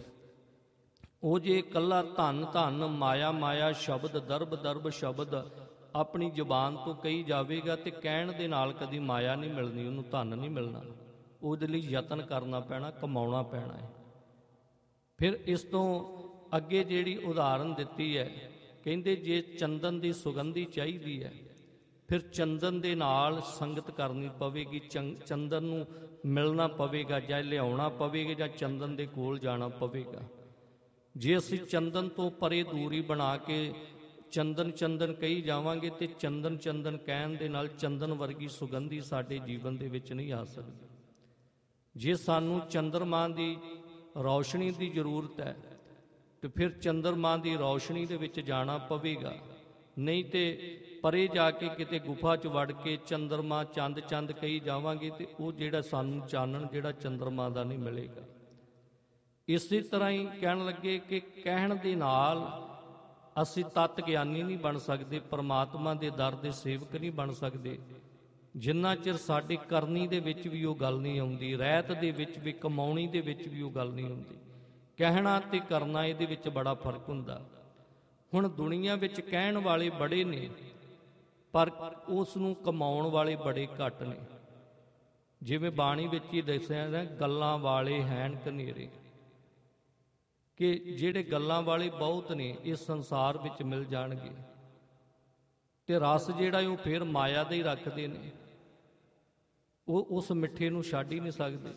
ਉਹ ਜੇ ਇਕੱਲਾ ਧਨ ਧਨ ਮਾਇਆ ਮਾਇਆ ਸ਼ਬਦ ਦਰਬ ਦਰਬ ਸ਼ਬਦ ਆਪਣੀ ਜ਼ੁਬਾਨ ਤੋਂ ਕਹੀ ਜਾਵੇਗਾ ਤੇ ਕਹਿਣ ਦੇ ਨਾਲ ਕਦੀ ਮਾਇਆ ਨਹੀਂ ਮਿਲਣੀ, ਉਹਨੂੰ ਧਨ ਨਹੀਂ ਮਿਲਣਾ। ਉਹਦੇ ਲਈ ਯਤਨ ਕਰਨਾ ਪੈਣਾ, ਕਮਾਉਣਾ ਪੈਣਾ ਹੈ। ਫਿਰ ਇਸ ਤੋਂ ਅੱਗੇ ਜਿਹੜੀ ਉਦਾਹਰਨ ਦਿੱਤੀ ਹੈ, ਕਹਿੰਦੇ ਜੇ ਚੰਦਨ ਦੀ ਸੁਗੰਧੀ ਚਾਹੀਦੀ ਹੈ, ਫਿਰ ਚੰਦਨ ਦੇ ਨਾਲ ਸੰਗਤ ਕਰਨੀ ਪਵੇਗੀ, ਚੰਦਨ ਨੂੰ ਮਿਲਣਾ ਪਵੇਗਾ, ਜਾਂ ਲਿਆਉਣਾ ਪਵੇਗਾ, ਜਾਂ ਚੰਦਨ ਦੇ ਕੋਲ ਜਾਣਾ ਪਵੇਗਾ। ਜੇ ਅਸੀਂ ਚੰਦਨ ਤੋਂ ਪਰੇ ਦੂਰੀ ਬਣਾ ਕੇ ਚੰਦਨ ਚੰਦਨ ਕਹੀ ਜਾਵਾਂਗੇ ਤੇ ਚੰਦਨ ਚੰਦਨ ਕਹਿਣ ਦੇ ਨਾਲ ਚੰਦਨ ਵਰਗੀ ਸੁਗੰਧੀ ਸਾਡੇ ਜੀਵਨ ਦੇ ਵਿੱਚ ਨਹੀਂ ਆ ਸਕਦੀ। ਜੇ ਸਾਨੂੰ ਚੰਦਰਮਾ ਦੀ ਰੌਸ਼ਨੀ ਦੀ ਜ਼ਰੂਰਤ ਹੈ ਤੇ ਫਿਰ ਚੰਦਰਮਾ ਦੀ ਰੌਸ਼ਨੀ ਦੇ ਵਿੱਚ ਜਾਣਾ ਪਵੇਗਾ, ਨਹੀਂ ਤੇ ਪਰੇ ਜਾ ਕੇ ਕਿਤੇ ਗੁਫਾ 'ਚ ਵੜ ਕੇ ਚੰਦਰਮਾ ਚੰਦ ਚੰਦ ਕਹੀ ਜਾਵਾਂਗੇ ਤੇ ਉਹ ਜਿਹੜਾ ਸਾਨੂੰ ਚਾਨਣ ਜਿਹੜਾ ਚੰਦਰਮਾ ਦਾ ਨਹੀਂ ਮਿਲੇਗਾ। ਇਸੇ ਤਰ੍ਹਾਂ ਹੀ ਕਹਿਣ ਲੱਗੇ ਕਿ ਕਹਿਣ ਦੇ ਨਾਲ ਅਸੀਂ ਤਤ ਗਿਆਨੀ ਨਹੀਂ ਬਣ ਸਕਦੇ, ਪਰਮਾਤਮਾ ਦੇ ਦਰ ਦੇ ਸੇਵਕ ਨਹੀਂ ਬਣ ਸਕਦੇ, ਜਿੰਨਾ ਚਿਰ ਸਾਡੇ ਕਰਨੀ ਦੇ ਵਿੱਚ ਵੀ ਉਹ ਗੱਲ ਨਹੀਂ ਆਉਂਦੀ, ਰਹਿਤ ਦੇ ਵਿੱਚ ਵੀ, ਕਮਾਉਣੀ ਦੇ ਵਿੱਚ ਵੀ ਉਹ ਗੱਲ ਨਹੀਂ ਆਉਂਦੀ। ਕਹਿਣਾ ਤੇ ਕਰਨਾ ਇਹਦੇ ਵਿੱਚ ਬੜਾ ਫਰਕ ਹੁੰਦਾ। ਹੁਣ ਦੁਨੀਆ ਵਿੱਚ ਕਹਿਣ ਵਾਲੇ ਬੜੇ ਨੇ, ਪਰ ਉਸ ਨੂੰ ਕਮਾਉਣ ਵਾਲੇ ਬੜੇ ਘੱਟ ਨੇ। ਜਿਵੇਂ ਬਾਣੀ ਵਿੱਚ ਹੀ ਦੱਸਿਆ ਨਾ, ਗੱਲਾਂ ਵਾਲੇ ਹੈਨ ਕਨੇਰੇ, ਕਿ ਜਿਹੜੇ ਗੱਲਾਂ ਵਾਲੇ ਬਹੁਤ ਨੇ ਇਸ ਸੰਸਾਰ ਵਿੱਚ ਮਿਲ ਜਾਣਗੇ, ਤੇ ਰਸ ਜਿਹੜਾ ਉਹ ਫਿਰ ਮਾਇਆ ਦਾ ਹੀ ਰੱਖਦੇ ਨੇ, ਉਹ ਉਸ ਮਿੱਠੇ ਨੂੰ ਛੱਡ ਹੀ ਨਹੀਂ ਸਕਦੇ।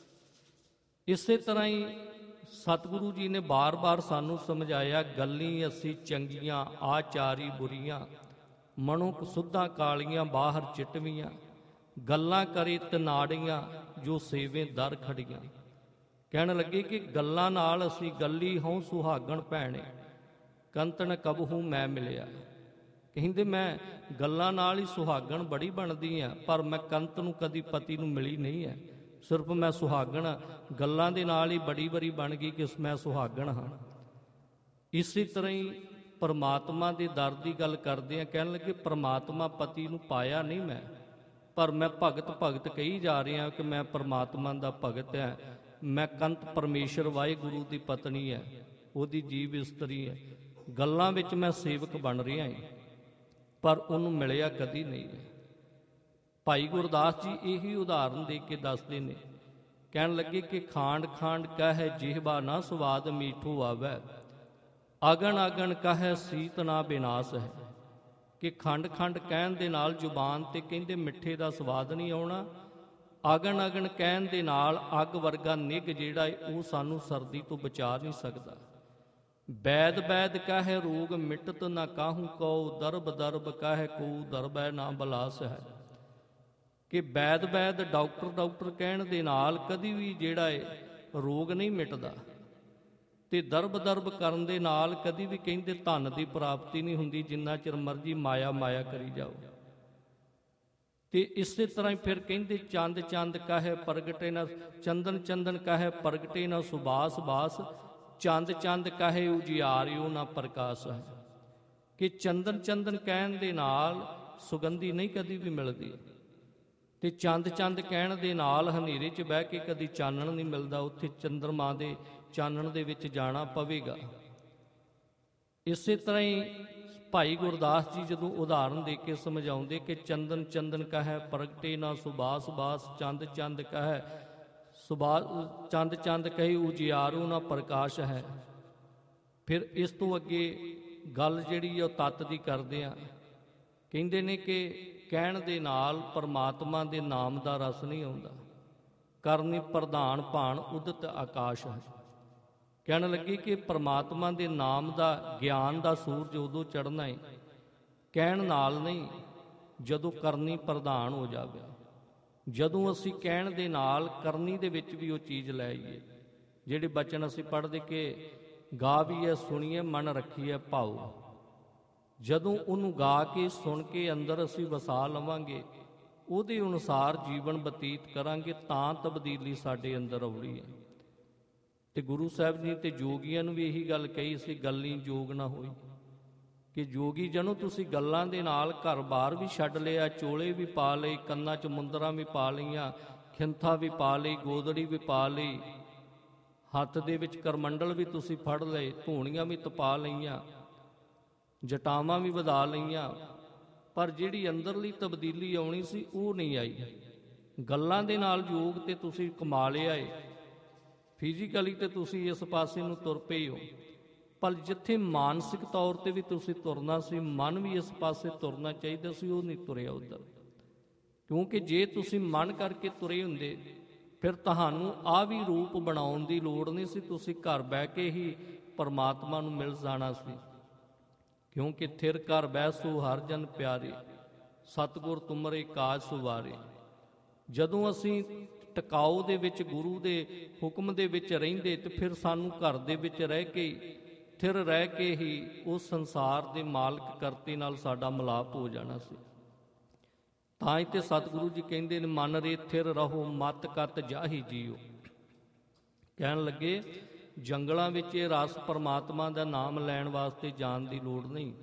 ਇਸੇ ਤਰ੍ਹਾਂ ਹੀ ਸਤਿਗੁਰੂ ਜੀ ਨੇ ਬਾਰ-ਬਾਰ ਸਾਨੂੰ ਸਮਝਾਇਆ, ਗੱਲੀ ਅਸੀਂ ਚੰਗੀਆਂ ਆਚਾਰੀ ਬੁਰੀਆਂ, ਮਨੁੱਖ ਸੁੱਧਾਂ ਕਾਲੀਆਂ ਬਾਹਰ ਚਿਟਵੀਆਂ, ਗੱਲਾਂ ਕਰੇ ਤਨਾੜੀਆਂ ਜੋ ਸੇਵੇ ਦਰ ਖੜੀਆਂ। ਕਹਿਣ ਲੱਗੇ ਕਿ ਗੱਲਾਂ ਨਾਲ ਅਸੀਂ ਗੱਲੀ ਹਉ ਸੁਹਾਗਣ ਭੈਣੇ, ਕੰਤਨ ਕਬਹੂ ਮੈਂ ਮਿਲਿਆ। ਕਹਿੰਦੇ ਮੈਂ ਗੱਲਾਂ ਨਾਲ ਹੀ ਸੁਹਾਗਣ ਬੜੀ ਬਣਦੀ ਆ, ਪਰ ਮੈਂ ਕੰਤ ਨੂੰ ਕਦੀ ਪਤੀ ਨੂੰ ਮਿਲੀ ਨਹੀਂ ਹੈ। ਸਿਰਫ ਮੈਂ ਸੁਹਾਗਣ ਗੱਲਾਂ ਦੇ ਨਾਲ ਹੀ ਬੜੀ ਵਾਰੀ ਬਣ ਗਈ ਕਿ ਮੈਂ ਸੁਹਾਗਣ ਹਾਂ। ਇਸੇ ਤਰ੍ਹਾਂ ਹੀ ਪਰਮਾਤਮਾ ਦੇ ਦਰ ਦੀ ਗੱਲ ਕਰਦੇ ਆ, ਕਹਿਣ ਲੱਗੇ ਪਰਮਾਤਮਾ ਪਤੀ ਨੂੰ ਪਾਇਆ ਨਹੀਂ ਮੈਂ, ਪਰ ਮੈਂ ਭਗਤ ਭਗਤ ਕਹੀ ਜਾ ਰਿਹਾ ਕਿ ਮੈਂ ਪਰਮਾਤਮਾ ਦਾ ਭਗਤ ਹੈ, ਮੈਂ ਕੰਤ ਪਰਮੇਸ਼ਰ ਵਾਹਿਗੁਰੂ ਦੀ ਪਤਨੀ ਹੈ, ਉਹਦੀ ਜੀਵ ਇਸਤਰੀ ਹੈ। ਗੱਲਾਂ ਵਿੱਚ ਮੈਂ ਸੇਵਕ ਬਣ ਰਿਹਾ ਹਾਂ, ਪਰ ਉਹਨੂੰ ਮਿਲਿਆ ਕਦੀ ਨਹੀਂ ਹੈ। ਭਾਈ ਗੁਰਦਾਸ ਜੀ ਇਹੀ ਉਦਾਹਰਨ ਦੇ ਕੇ ਦੱਸਦੇ ਨੇ, ਕਹਿਣ ਲੱਗੇ ਕਿ ਖਾਂਡ ਖਾਂਡ ਕਹਿ ਜਿਹਵਾ ਨਾ ਸਵਾਦ ਮੀਠੂ ਆਵੈ, ਆਗਣ ਆਗਣ ਕਹੈ ਸੀਤ ਨਾ ਬਿਨਾਸ਼ ਹੈ, ਕਿ ਖੰਡ ਖੰਡ ਕਹਿਣ ਦੇ ਨਾਲ ਜ਼ੁਬਾਨ ਤੇ ਕਹਿੰਦੇ ਮਿੱਠੇ ਦਾ ਸਵਾਦ ਨਹੀਂ ਆਉਣਾ। ਆਗਣ ਆਗਣ ਕਹਿਣ ਦੇ ਨਾਲ ਅੱਗ ਵਰਗਾ ਨਿੱਘ ਜਿਹੜਾ ਹੈ ਉਹ ਸਾਨੂੰ ਸਰਦੀ ਤੋਂ ਬਚਾ ਨਹੀਂ ਸਕਦਾ। ਵੈਦ ਵੈਦ ਕਹੈ ਰੋਗ ਮਿਟਤ ਨਾ ਕਾਹੂ ਕਉ, ਦਰਬ ਦਰਬ ਕਹੈ ਕੋ ਦਰਬੈ ਨਾ ਬਲਾਸ ਹੈ, ਕਿ ਵੈਦ ਵੈਦ ਡਾਕਟਰ ਡਾਕਟਰ ਕਹਿਣ ਦੇ ਨਾਲ ਕਦੀ ਵੀ ਜਿਹੜਾ ਹੈ ਰੋਗ ਨਹੀਂ ਮਿਟਦਾ, ਤੇ ਦਰਬ ਦਰਬ ਕਰਨ ਦੇ ਨਾਲ ਕਦੀ ਵੀ ਕਹਿੰਦੇ ਧਨ ਦੀ ਪ੍ਰਾਪਤੀ ਨਹੀਂ ਹੁੰਦੀ, ਜਿੰਨਾ ਚਿਰ ਮਰਜੀ ਮਾਇਆ ਮਾਇਆ ਕਰੀ ਜਾਓ। ਤੇ ਇਸੇ ਤਰ੍ਹਾਂ ਹੀ ਫਿਰ ਕਹਿੰਦੇ ਚੰਦ ਚੰਦ ਕਹੈ ਪ੍ਰਗਟੇ ਨਾ, ਚੰਦਨ ਚੰਦਨ ਕਹੈ ਪ੍ਰਗਟੇ ਨਾ ਸੁਬਾਸ ਬਾਸ, ਚੰਦ ਚੰਦ ਕਹੇ ਉਜਿਆਰਿਓ ਨਾ ਪ੍ਰਕਾਸ਼ ਹੈ, ਕਿ ਚੰਦਨ ਚੰਦਨ ਕਹਿਣ ਦੇ ਨਾਲ ਸੁਗੰਧੀ ਨਹੀਂ ਕਦੀ ਵੀ ਮਿਲਦੀ, ਤੇ ਚੰਦ ਚੰਦ ਕਹਿਣ ਦੇ ਨਾਲ ਹਨੇਰੇ 'ਚ ਬਹਿ ਕੇ ਕਦੀ ਚਾਨਣ ਨਹੀਂ ਮਿਲਦਾ। ਉੱਥੇ ਚੰਦਰਮਾ ਦੇ ਚਾਨਣ ਦੇ ਵਿੱਚ ਜਾਣਾ ਪਵੇਗਾ। ਇਸੇ ਤਰ੍ਹਾਂ ਹੀ ਭਾਈ ਗੁਰਦਾਸ ਜੀ ਜਦੋਂ ਉਦਾਹਰਨ ਦੇ ਕੇ ਸਮਝਾਉਂਦੇ ਕਿ ਚੰਦਨ ਚੰਦਨ ਕਹੈ ਪ੍ਰਗਟੇ ਨਾ ਸੁਬਾਸ ਬਾਸ, ਚੰਦ ਚੰਦ ਕਹੈ ਸੁਬਾ ਚੰਦ ਚੰਦ ਕਹੀ ਉਜਿਆਰੂ ਨਾ ਪ੍ਰਕਾਸ਼ ਹੈ। ਫਿਰ ਇਸ ਤੋਂ ਅੱਗੇ ਗੱਲ ਜਿਹੜੀ ਉਹ ਤੱਤ ਦੀ ਕਰਦੇ ਆ, ਕਹਿੰਦੇ ਨੇ ਕਿ ਕਹਿਣ ਦੇ ਨਾਲ ਪਰਮਾਤਮਾ ਦੇ ਨਾਮ ਦਾ ਰਸ ਨਹੀਂ ਆਉਂਦਾ। ਕਰਨੀ ਪ੍ਰਧਾਨ ਭਾਣ ਉਦਤ ਆਕਾਸ਼ ਹੈ। ਕਹਿਣ ਲੱਗੇ ਕਿ ਪਰਮਾਤਮਾ ਦੇ ਨਾਮ ਦਾ ਗਿਆਨ ਦਾ ਸੂਰਜ ਉਦੋਂ ਚੜ੍ਹਨਾ ਹੈ, ਕਹਿਣ ਨਾਲ ਨਹੀਂ, ਜਦੋਂ ਕਰਨੀ ਪ੍ਰਧਾਨ ਹੋ ਜਾਵੇ। ਜਦੋਂ ਅਸੀਂ ਕਹਿਣ ਦੇ ਨਾਲ ਕਰਨੀ ਦੇ ਵਿੱਚ ਵੀ ਉਹ ਚੀਜ਼ ਲੈ ਆਈਏ। ਜਿਹੜੇ ਬਚਨ ਅਸੀਂ ਪੜ੍ਹਦੇ ਕਿ ਗਾ ਵੀ ਹੈ ਸੁਣੀਏ ਮਨ ਰੱਖੀਏ ਭਾਉ, ਜਦੋਂ ਉਹਨੂੰ ਗਾ ਕੇ ਸੁਣ ਕੇ ਅੰਦਰ ਅਸੀਂ ਵਸਾ ਲਵਾਂਗੇ, ਉਹਦੇ ਅਨੁਸਾਰ ਜੀਵਨ ਬਤੀਤ ਕਰਾਂਗੇ, ਤਾਂ ਤਬਦੀਲੀ ਸਾਡੇ ਅੰਦਰ ਆਉਣੀ ਹੈ। ਤੇ ਗੁਰੂ ਸਾਹਿਬ ਜੀ ਤੇ ਜੋਗੀਆਂ ਨੂੰ ਵੀ ਇਹੀ ਗੱਲ ਕਹੀ ਸੀ, ਗੱਲੀ ਜੋਗ ਨਾ ਹੋਈ, ਕਿ ਜੋਗੀ ਜਨੋ ਤੁਸੀਂ ਗੱਲਾਂ ਦੇ ਨਾਲ ਘਰ-ਬਾਰ ਵੀ ਛੱਡ ਲਿਆ, ਚੋਲੇ ਵੀ ਪਾ ਲਏ, ਕੰਨਾਂ 'ਚ ਮੁੰਦਰਾਂ ਵੀ ਪਾ ਲਈਆਂ, ਖਿੰਥਾ ਵੀ ਪਾ ਲਈ, ਗੋਦੜੀ ਵੀ ਪਾ ਲਈ, ਹੱਥ ਦੇ ਵਿੱਚ ਕਰਮੰਡਲ ਵੀ ਤੁਸੀਂ ਫੜ ਲਏ, ਧੂਣੀਆਂ ਵੀ ਤਪਾ ਲਈਆਂ, ਜਟਾਵਾਂ ਵੀ ਵਧਾ ਲਈਆਂ, ਪਰ ਜਿਹੜੀ ਅੰਦਰਲੀ ਤਬਦੀਲੀ ਆਉਣੀ ਸੀ ਉਹ ਨਹੀਂ ਆਈ। ਗੱਲਾਂ ਦੇ ਨਾਲ ਯੋਗ ਤੇ ਤੁਸੀਂ ਕਮਾ ਲਿਆ ਏ, ਫਿਜ਼ੀਕਲੀ ਤੇ ਤੁਸੀਂ ਇਸ ਪਾਸੇ ਨੂੰ ਤੁਰ ਪਏ ਹੋ, ਪਰ ਜਿੱਥੇ ਮਾਨਸਿਕ ਤੌਰ ਤੇ ਵੀ ਤੁਸੀਂ ਤੁਰਨਾ ਸੀ, ਮਨ ਵੀ ਇਸ ਪਾਸੇ ਤੁਰਨਾ ਚਾਹੀਦਾ ਸੀ, ਉਹ ਨਹੀਂ ਤੁਰਿਆ ਉੱਧਰ। ਕਿਉਂਕਿ ਜੇ ਤੁਸੀਂ ਮਨ ਕਰਕੇ ਤੁਰੇ ਹੁੰਦੇ, ਫਿਰ ਤੁਹਾਨੂੰ ਆਹ ਵੀ ਰੂਪ ਬਣਾਉਣ ਦੀ ਲੋੜ ਨਹੀਂ ਸੀ, ਤੁਸੀਂ ਘਰ ਬਹਿ ਕੇ ਹੀ ਪਰਮਾਤਮਾ ਨੂੰ ਮਿਲ ਜਾਣਾ ਸੀ। ਕਿਉਂਕਿ ਥਿਰ ਘਰ ਬਹਿ ਸੋ ਹਰ ਜਨ ਪਿਆਰੇ, ਸਤਿਗੁਰ ਤੁਮਰੇ ਕਾਜ ਸੁਵਾਰੇ। ਜਦੋਂ ਅਸੀਂ ਟਿਕਾਓ ਦੇ ਵਿੱਚ ਗੁਰੂ ਦੇ ਹੁਕਮ ਦੇ ਵਿੱਚ ਰਹਿੰਦੇ, ਤੇ ਫਿਰ ਸਾਨੂੰ ਘਰ ਦੇ ਵਿੱਚ ਰਹਿ ਕੇ ਥਿਰ ਰਹਿ ਕੇ ਹੀ ਉਸ ਸੰਸਾਰ ਦੇ ਮਾਲਕ ਕਰਤੇ ਨਾਲ ਸਾਡਾ ਮਿਲਾਪ ਹੋ ਜਾਣਾ ਸੀ। ਤਾਂ ਹੀ ਤੇ ਸਤਿਗੁਰੂ ਜੀ ਕਹਿੰਦੇ ਨੇ ਮਨ ਰੇ ਥਿਰ ਰਹੋ ਮਤ ਕਤ ਜਾਹੀ ਜੀਓ। ਕਹਿਣ ਲੱਗੇ ਜੰਗਲਾਂ ਵਿੱਚ ਇਹ ਰਸ ਪਰਮਾਤਮਾ ਦਾ ਨਾਮ ਲੈਣ ਵਾਸਤੇ ਜਾਣ ਦੀ ਲੋੜ ਨਹੀਂ,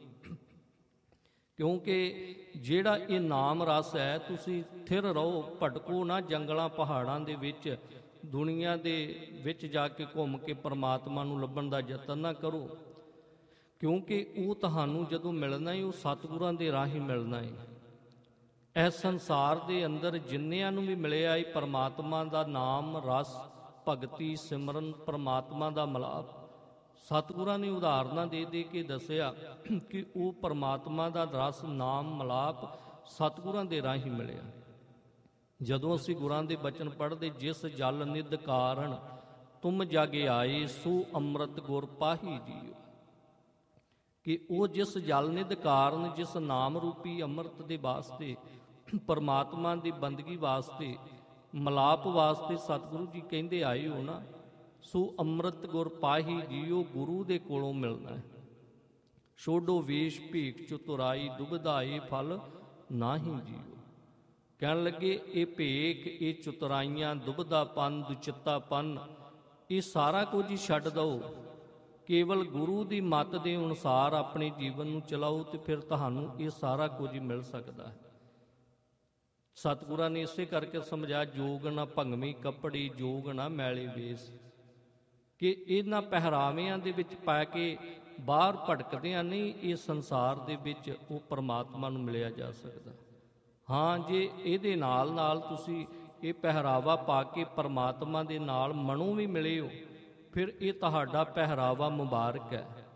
ਕਿਉਂਕਿ ਜਿਹੜਾ ਇਹ ਨਾਮ ਰਸ ਹੈ, ਤੁਸੀਂ ਥਿਰ ਰਹੋ, ਭਟਕੋ ਨਾ ਜੰਗਲਾਂ ਪਹਾੜਾਂ ਦੇ ਵਿੱਚ, ਦੁਨੀਆ ਦੇ ਵਿੱਚ ਜਾ ਕੇ ਘੁੰਮ ਕੇ ਪਰਮਾਤਮਾ ਨੂੰ ਲੱਭਣ ਦਾ ਯਤਨ ਨਾ ਕਰੋ। ਕਿਉਂਕਿ ਉਹ ਤੁਹਾਨੂੰ ਜਦੋਂ ਮਿਲਣਾ ਹੈ, ਉਹ ਸਤਿਗੁਰਾਂ ਦੇ ਰਾਹੀਂ ਮਿਲਣਾ ਹੈ। ਇਸ ਸੰਸਾਰ ਦੇ ਅੰਦਰ ਜਿੰਨਿਆਂ ਨੂੰ ਵੀ ਮਿਲਿਆ ਹੈ ਪਰਮਾਤਮਾ ਦਾ ਨਾਮ ਰਸ, ਭਗਤੀ, ਸਿਮਰਨ, ਪਰਮਾਤਮਾ ਦਾ ਮਿਲਾਪ, ਸਤਿਗੁਰਾਂ ਨੇ ਉਦਾਹਰਨਾਂ ਦੇ ਦੇ ਕੇ ਦੱਸਿਆ ਕਿ ਉਹ ਪਰਮਾਤਮਾ ਦਾ ਰਸ, ਨਾਮ, ਮਿਲਾਪ ਸਤਿਗੁਰਾਂ ਦੇ ਰਾਹੀਂ ਮਿਲਿਆ। ਜਦੋਂ ਅਸੀਂ ਗੁਰਾਂ ਦੇ ਬਚਨ ਪੜ੍ਹਦੇ, ਜਿਸ ਜਲ ਨਿਧ ਕਾਰਨ ਤੁਮ ਜਗ ਆਏ, ਸੋ ਅੰਮ੍ਰਿਤ ਗੁਰ ਪਾਹੀ ਜੀਓ, ਕਿ ਉਹ ਜਿਸ ਜਲ ਨਿਧ ਕਾਰਨ, ਜਿਸ ਨਾਮ ਰੂਪੀ ਅੰਮ੍ਰਿਤ ਦੇ ਵਾਸਤੇ, ਪਰਮਾਤਮਾ ਦੀ ਬੰਦਗੀ ਵਾਸਤੇ, ਮਿਲਾਪ ਵਾਸਤੇ ਸਤਿਗੁਰੂ ਜੀ ਕਹਿੰਦੇ ਆਏ ਹੋ ਨਾ, ਸੋ ਅੰਮ੍ਰਿਤ ਗੁਰ ਪਾਹੀ ਜੀਓ, ਗੁਰੂ ਦੇ ਕੋਲੋਂ ਮਿਲਣਾ ਹੈ। ਛੋਡੋ ਵੇਸ਼ ਭੀਖ ਚਤੁਰਾਈ, ਦੁਬਿਧਾਏ ਫਲ ਨਾਹੀ ਜੀਓ। ਕਹਿਣ ਲੱਗੇ ਇਹ ਭੇਖ, ਇਹ ਚਤੁਰਾਈਆਂ, ਦੁਬਿਧਾਪਨ, ਦੁਚਿੱਤਾਪਨ, ਇਹ ਸਾਰਾ ਕੁਝ ਹੀ ਛੱਡ ਦਿਓ, ਕੇਵਲ ਗੁਰੂ ਦੀ ਮੱਤ ਦੇ ਅਨੁਸਾਰ ਆਪਣੇ ਜੀਵਨ ਨੂੰ ਚਲਾਓ, ਤੇ ਫਿਰ ਤੁਹਾਨੂੰ ਇਹ ਸਾਰਾ ਕੁਝ ਹੀ ਮਿਲ ਸਕਦਾ ਹੈ। ਸਤਿਗੁਰਾਂ ਨੇ ਇਸੇ ਕਰਕੇ ਸਮਝਾਇਆ, ਜੋਗ ਨਾ ਭੰਗਵੀਂ ਕੱਪੜੀ, ਜੋਗ ਨਾ ਮੈਲੇ ਵੇਸ, ਕਿ ਇਹਨਾਂ ਪਹਿਰਾਵਿਆਂ ਦੇ ਵਿੱਚ ਪਾ ਕੇ ਬਾਹਰ ਭਟਕਦਿਆਂ ਨਹੀਂ, ਇਹ ਸੰਸਾਰ ਦੇ ਵਿੱਚ ਉਹ ਪਰਮਾਤਮਾ ਨੂੰ ਮਿਲਿਆ ਜਾ ਸਕਦਾ। ਹਾਂ, ਜੇ ਇਹਦੇ ਨਾਲ ਨਾਲ ਤੁਸੀਂ ਇਹ ਪਹਿਰਾਵਾ ਪਾ ਕੇ ਪਰਮਾਤਮਾ ਦੇ ਨਾਲ ਮਨੋਂ ਵੀ ਮਿਲੇ ਹੋ, ਫਿਰ ਇਹ ਤੁਹਾਡਾ ਪਹਿਰਾਵਾ ਮੁਬਾਰਕ ਹੈ।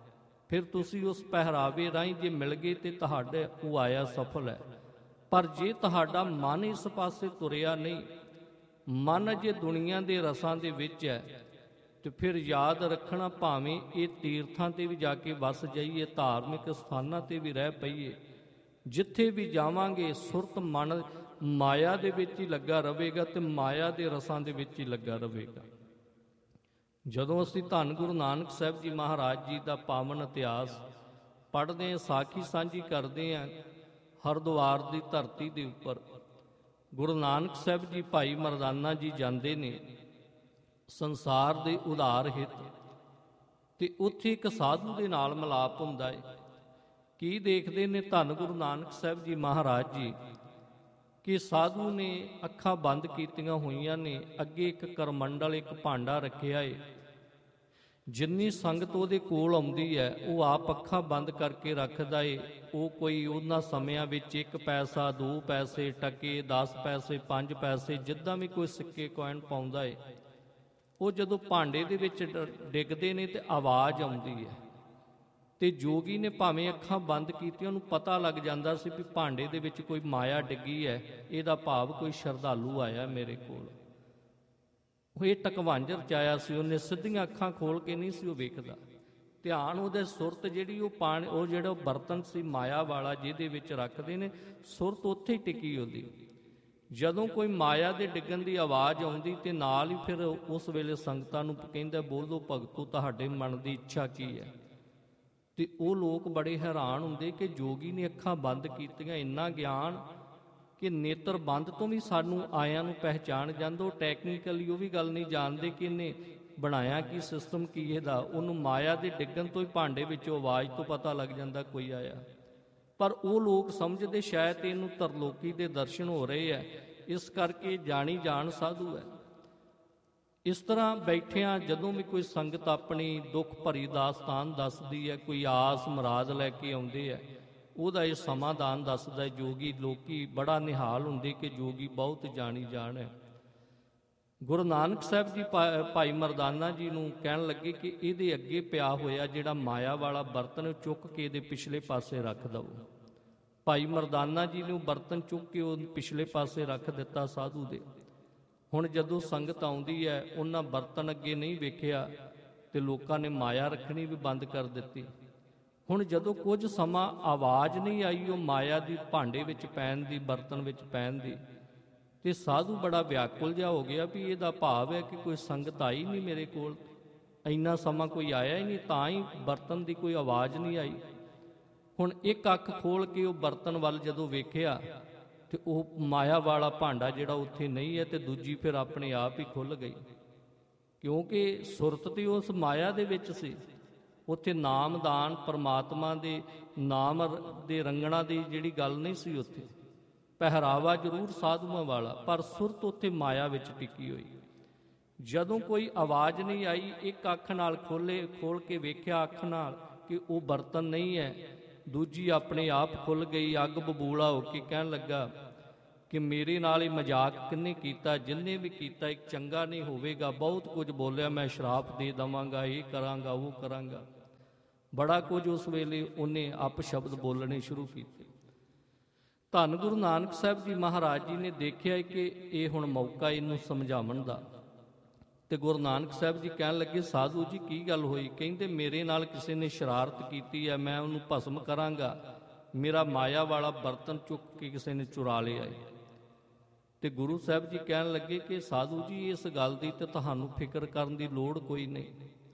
ਫਿਰ ਤੁਸੀਂ ਉਸ ਪਹਿਰਾਵੇ ਰਾਹੀਂ ਜੇ ਮਿਲ ਗਏ ਤੇ ਤੁਹਾਡੇ ਉਹ ਆਇਆ ਸਫਲ ਹੈ। ਪਰ ਜੇ ਤੁਹਾਡਾ ਮਨ ਇਸ ਪਾਸੇ ਤੁਰਿਆ ਨਹੀਂ, ਮਨ ਜੇ ਦੁਨੀਆ ਦੇ ਰਸਾਂ ਦੇ ਵਿੱਚ ਹੈ, ਤੇ ਫਿਰ ਯਾਦ ਰੱਖਣਾ, ਭਾਵੇਂ ਇਹ ਤੀਰਥਾਂ ਤੇ ਵੀ ਜਾ ਕੇ ਵਸ ਜਾਈਏ, ਧਾਰਮਿਕ ਸਥਾਨਾਂ ਤੇ ਵੀ ਰਹਿ ਪਈਏ, ਜਿੱਥੇ ਵੀ ਜਾਵਾਂਗੇ ਸੁਰਤ ਮਨ ਮਾਇਆ ਦੇ ਵਿੱਚ ਹੀ ਲੱਗਾ ਰਹੇਗਾ ਤੇ ਮਾਇਆ ਦੇ ਰਸਾਂ ਦੇ ਵਿੱਚ ਹੀ ਲੱਗਾ ਰਹੇਗਾ। ਜਦੋਂ ਅਸੀਂ ਧੰਨ ਗੁਰੂ ਨਾਨਕ ਸਾਹਿਬ ਜੀ ਮਹਾਰਾਜ ਜੀ ਦਾ ਪਾਵਨ ਇਤਿਹਾਸ ਪੜ੍ਹਦੇ ਹਾਂ, ਸਾਖੀ ਸਾਂਝੀ ਕਰਦੇ ਹਾਂ, ਹਰਿਦੁਆਰ ਦੀ ਧਰਤੀ ਦੇ ਉੱਪਰ ਗੁਰੂ ਨਾਨਕ ਸਾਹਿਬ ਜੀ ਭਾਈ ਮਰਦਾਨਾ ਜੀ ਜਾਂਦੇ ਨੇ ਸੰਸਾਰ ਦੇ ਉਧਾਰ ਹਿੱਤ, ਤੇ ਉੱਥੇ ਇੱਕ ਸਾਧੂ ਦੇ ਨਾਲ ਮਿਲਾਪ ਹੁੰਦਾ ਹੈ। ਕੀ ਦੇਖਦੇ ਨੇ ਧੰਨ ਗੁਰੂ ਨਾਨਕ ਸਾਹਿਬ ਜੀ ਮਹਾਰਾਜ ਜੀ ਕਿ ਸਾਧੂ ਨੇ ਅੱਖਾਂ ਬੰਦ ਕੀਤੀਆਂ ਹੋਈਆਂ ਨੇ, ਅੱਗੇ ਇੱਕ ਕਰਮੰਡਲ, ਇੱਕ ਭਾਂਡਾ ਰੱਖਿਆ ਏ। ਜਿੰਨੀ ਸੰਗਤ ਉਹਦੇ ਕੋਲ ਆਉਂਦੀ ਹੈ ਉਹ ਆਪ ਅੱਖਾਂ ਬੰਦ ਕਰਕੇ ਰੱਖਦਾ ਏ। ਉਹ ਕੋਈ ਉਹਨਾਂ ਸਮਿਆਂ ਵਿੱਚ ਇੱਕ ਪੈਸਾ, ਦੋ ਪੈਸੇ, ਟਕੇ, ਦਸ ਪੈਸੇ, ਪੰਜ ਪੈਸੇ, ਜਿੱਦਾਂ ਵੀ ਕੋਈ ਸਿੱਕੇ ਕੋਇਨ ਪਾਉਂਦਾ ਏ, ਉਹ ਜਦੋਂ ਭਾਂਡੇ ਦੇ ਵਿੱਚ ਡਿੱਗਦੇ ਨੇ ਤੇ ਆਵਾਜ਼ ਆਉਂਦੀ ਹੈ, ਤੇ ਜੋਗੀ ਨੇ ਭਾਵੇਂ ਅੱਖਾਂ ਬੰਦ ਕੀਤੀਆਂ, ਉਹਨੂੰ ਪਤਾ ਲੱਗ ਜਾਂਦਾ ਸੀ ਵੀ ਭਾਂਡੇ ਦੇ ਵਿੱਚ ਕੋਈ ਮਾਇਆ ਡਿੱਗੀ ਹੈ, ਇਹਦਾ ਭਾਵ ਕੋਈ ਸ਼ਰਧਾਲੂ ਆਇਆ ਮੇਰੇ ਕੋਲ। ਉਹ ਇਹ ਟਕਵਾਂਜਰ ਚ ਆਇਆ ਸੀ, ਉਹਨੇ ਸਿੱਧੀਆਂ ਅੱਖਾਂ ਖੋਲ ਕੇ ਨਹੀਂ ਸੀ ਉਹ ਵੇਖਦਾ, ਧਿਆਨ ਉਹਦੇ ਸੁਰਤ ਜਿਹੜੀ ਉਹ ਪਾਣੀ, ਉਹ ਜਿਹੜਾ ਬਰਤਨ ਸੀ ਮਾਇਆ ਵਾਲਾ ਜਿਹਦੇ ਵਿੱਚ ਰੱਖਦੇ ਨੇ, ਸੁਰਤ ਉੱਥੇ ਹੀ ਟਿਕੀ ਉਹਦੀ। ਜਦੋਂ ਕੋਈ ਮਾਇਆ ਦੇ ਡਿੱਗਣ ਦੀ ਆਵਾਜ਼ ਆਉਂਦੀ ਤੇ ਨਾਲ ਹੀ ਫਿਰ ਉਸ ਵੇਲੇ ਸੰਗਤਾਂ ਨੂੰ ਕਹਿੰਦਾ, ਬੋਲੋ ਭਗਤੋ ਤੁਹਾਡੇ ਮਨ ਦੀ ਇੱਛਾ ਕੀ ਹੈ। ਤੇ ਉਹ ਲੋਕ ਬੜੇ ਹੈਰਾਨ ਹੁੰਦੇ ਕਿ ਜੋਗੀ ਨੇ ਅੱਖਾਂ ਬੰਦ ਕੀਤੀਆਂ, ਇੰਨਾ ਗਿਆਨ ਕਿ ਨੇਤਰ ਬੰਦ ਤੋਂ ਵੀ ਸਾਨੂੰ ਆਇਆਂ ਨੂੰ ਪਹਿਚਾਣ ਜਾਂਦਾ। ਉਹ ਟੈਕਨੀਕਲੀ ਉਹ ਵੀ ਗੱਲ ਨਹੀਂ ਜਾਣਦੇ ਕਿ ਇਹਨੇ ਬਣਾਇਆ ਕੀ, ਸਿਸਟਮ ਕੀ ਇਹਦਾ। ਉਹਨੂੰ ਮਾਇਆ ਦੇ ਡਿੱਗਣ ਤੋਂ ਹੀ ਭਾਂਡੇ ਵਿੱਚੋਂ ਆਵਾਜ਼ ਤੋਂ ਪਤਾ ਲੱਗ ਜਾਂਦਾ ਕੋਈ ਆਇਆ। ਪਰ ਉਹ ਲੋਕ ਸਮਝਦੇ ਸ਼ਾਇਦ ਇਹਨੂੰ ਤਰਲੋਕੀ ਦੇ ਦਰਸ਼ਨ ਹੋ ਰਹੇ ਹੈ, ਇਸ ਕਰਕੇ ਜਾਣੀ ਜਾਣ ਸਾਧੂ ਹੈ। ਇਸ ਤਰ੍ਹਾਂ ਬੈਠਿਆਂ ਜਦੋਂ ਵੀ ਕੋਈ ਸੰਗਤ ਆਪਣੀ ਦੁੱਖ ਭਰੀ ਦਾਸਤਾਨ ਦੱਸਦੀ ਹੈ, ਕੋਈ ਆਸ ਮੁਰਾਦ ਲੈ ਕੇ ਆਉਂਦੇ ਹੈ, ਉਹਦਾ ਇਹ ਸਮਾਧਾਨ ਦੱਸਦਾ ਜੋਗੀ। ਲੋਕੀ ਬੜਾ ਨਿਹਾਲ ਹੁੰਦੇ ਕਿ ਜੋਗੀ ਬਹੁਤ ਜਾਣੀ ਜਾਣ ਹੈ। ਗੁਰੂ ਨਾਨਕ ਸਾਹਿਬ ਜੀ ਭਾਈ ਮਰਦਾਨਾ ਜੀ ਨੂੰ ਕਹਿਣ ਲੱਗੇ ਕਿ ਇਹਦੇ ਅੱਗੇ ਪਿਆ ਹੋਇਆ ਜਿਹੜਾ ਮਾਇਆ ਵਾਲਾ ਬਰਤਨ ਚੁੱਕ ਕੇ ਇਹਦੇ ਪਿਛਲੇ ਪਾਸੇ ਰੱਖ ਦਓ। ਭਾਈ ਮਰਦਾਨਾ ਜੀ ਨੇ ਉਹ ਬਰਤਨ ਚੁੱਕ ਕੇ ਉਹ ਪਿਛਲੇ ਪਾਸੇ ਰੱਖ ਦਿੱਤਾ ਸਾਧੂ ਦੇ। ਹੁਣ ਜਦੋਂ ਸੰਗਤ ਆਉਂਦੀ ਹੈ, ਉਹਨਾਂ ਬਰਤਨ ਅੱਗੇ ਨਹੀਂ ਵੇਖਿਆ ਤੇ ਲੋਕਾਂ ਨੇ ਮਾਇਆ ਰੱਖਣੀ ਵੀ ਬੰਦ ਕਰ ਦਿੱਤੀ। ਹੁਣ ਜਦੋਂ ਕੁਝ ਸਮਾਂ ਆਵਾਜ਼ ਨਹੀਂ ਆਈ ਉਹ ਮਾਇਆ ਦੀ ਭਾਂਡੇ ਵਿੱਚ ਪੈਣ ਦੀ, ਬਰਤਨ ਵਿੱਚ ਪੈਣ ਦੀ, ਤੇ ਸਾਧੂ ਬੜਾ ਵਿਆਕੁਲ ਜਿਹਾ ਹੋ ਗਿਆ ਵੀ ਇਹਦਾ ਭਾਵ ਹੈ ਕਿ ਕੋਈ ਸੰਗਤ ਆਈ ਨਹੀਂ ਮੇਰੇ ਕੋਲ, ਇੰਨਾ ਸਮਾਂ ਕੋਈ ਆਇਆ ਹੀ ਨਹੀਂ, ਤਾਂ ਹੀ ਬਰਤਨ ਦੀ ਕੋਈ ਆਵਾਜ਼ ਨਹੀਂ ਆਈ। ਹੁਣ ਇੱਕ ਅੱਖ ਖੋਲ ਕੇ ਉਹ ਬਰਤਨ ਵੱਲ ਜਦੋਂ ਵੇਖਿਆ ਤੇ ਉਹ ਮਾਇਆ ਵਾਲਾ ਭਾਂਡਾ ਜਿਹੜਾ ਉੱਥੇ ਨਹੀਂ ਹੈ, ਤੇ ਦੂਜੀ ਫਿਰ ਆਪਣੇ ਆਪ ਹੀ ਖੁੱਲ ਗਈ, ਕਿਉਂਕਿ ਸੁਰਤ ਤੇ ਉਸ ਮਾਇਆ ਦੇ ਵਿੱਚ ਸੀ। ਉੱਥੇ ਨਾਮਦਾਨ, ਪਰਮਾਤਮਾ ਦੇ ਨਾਮ ਦੇ ਰੰਗਣਾ ਦੀ ਜਿਹੜੀ ਗੱਲ ਨਹੀਂ ਸੀ। ਉੱਥੇ ਪਹਿਰਾਵਾ ਜ਼ਰੂਰ ਸਾਧੂਆਂ ਵਾਲਾ, ਪਰ ਸੁਰਤ ਉੱਥੇ ਮਾਇਆ ਵਿੱਚ ਟਿਕੀ ਹੋਈ। ਜਦੋਂ ਕੋਈ ਆਵਾਜ਼ ਨਹੀਂ ਆਈ, ਇੱਕ ਅੱਖ ਨਾਲ ਖੋਲੇ ਖੋਲ ਕੇ ਵੇਖਿਆ ਅੱਖ ਨਾਲ ਕਿ ਉਹ ਬਰਤਨ ਨਹੀਂ ਹੈ, ਦੂਜੀ ਆਪਣੇ ਆਪ ਖੁੱਲ ਗਈ। ਅੱਗ ਬਬੂਲਾ ਹੋ ਕੇ ਕਹਿਣ ਲੱਗਾ ਕਿ ਮੇਰੇ ਨਾਲ ਇਹ ਮਜ਼ਾਕ ਕਿਹਨੇ ਕੀਤਾ, ਜਿੰਨੇ ਵੀ ਕੀਤਾ ਇੱਕ ਚੰਗਾ ਨਹੀਂ ਹੋਵੇਗਾ। ਬਹੁਤ ਕੁਝ ਬੋਲਿਆ, ਮੈਂ ਸ਼ਰਾਪ ਦੇ ਦੇਵਾਂਗਾ, ਇਹ ਕਰਾਂਗਾ, ਉਹ ਕਰਾਂਗਾ, ਬੜਾ ਕੁਝ ਉਸ ਵੇਲੇ ਉਹਨੇ ਅਪ ਸ਼ਬਦ ਬੋਲਣੇ ਸ਼ੁਰੂ ਕੀਤੇ। ਧੰਨ ਗੁਰੂ ਨਾਨਕ ਸਾਹਿਬ ਜੀ ਮਹਾਰਾਜ ਜੀ ਨੇ ਦੇਖਿਆ ਕਿ ਇਹ ਹੁਣ ਮੌਕਾ ਇਹਨੂੰ ਸਮਝਾਉਣ ਦਾ, ਤੇ ਗੁਰੂ ਨਾਨਕ ਸਾਹਿਬ ਜੀ ਕਹਿਣ ਲੱਗੇ, ਸਾਧੂ ਜੀ ਕੀ ਗੱਲ ਹੋਈ? ਕਹਿੰਦੇ ਮੇਰੇ ਨਾਲ ਕਿਸੇ ਨੇ ਸ਼ਰਾਰਤ ਕੀਤੀ ਹੈ, ਮੈਂ ਉਹਨੂੰ ਭਸਮ ਕਰਾਂਗਾ, ਮੇਰਾ ਮਾਇਆ ਵਾਲਾ ਬਰਤਨ ਚੁੱਕ ਕੇ ਕਿਸੇ ਨੇ ਚੁਰਾ ਲਿਆ ਹੈ। ਤੇ ਗੁਰੂ ਸਾਹਿਬ ਜੀ ਕਹਿਣ ਲੱਗੇ ਕਿ ਸਾਧੂ ਜੀ ਇਸ ਗੱਲ ਦੀ ਤੇ ਤੁਹਾਨੂੰ ਫਿਕਰ ਕਰਨ ਦੀ ਲੋੜ ਕੋਈ ਨਹੀਂ,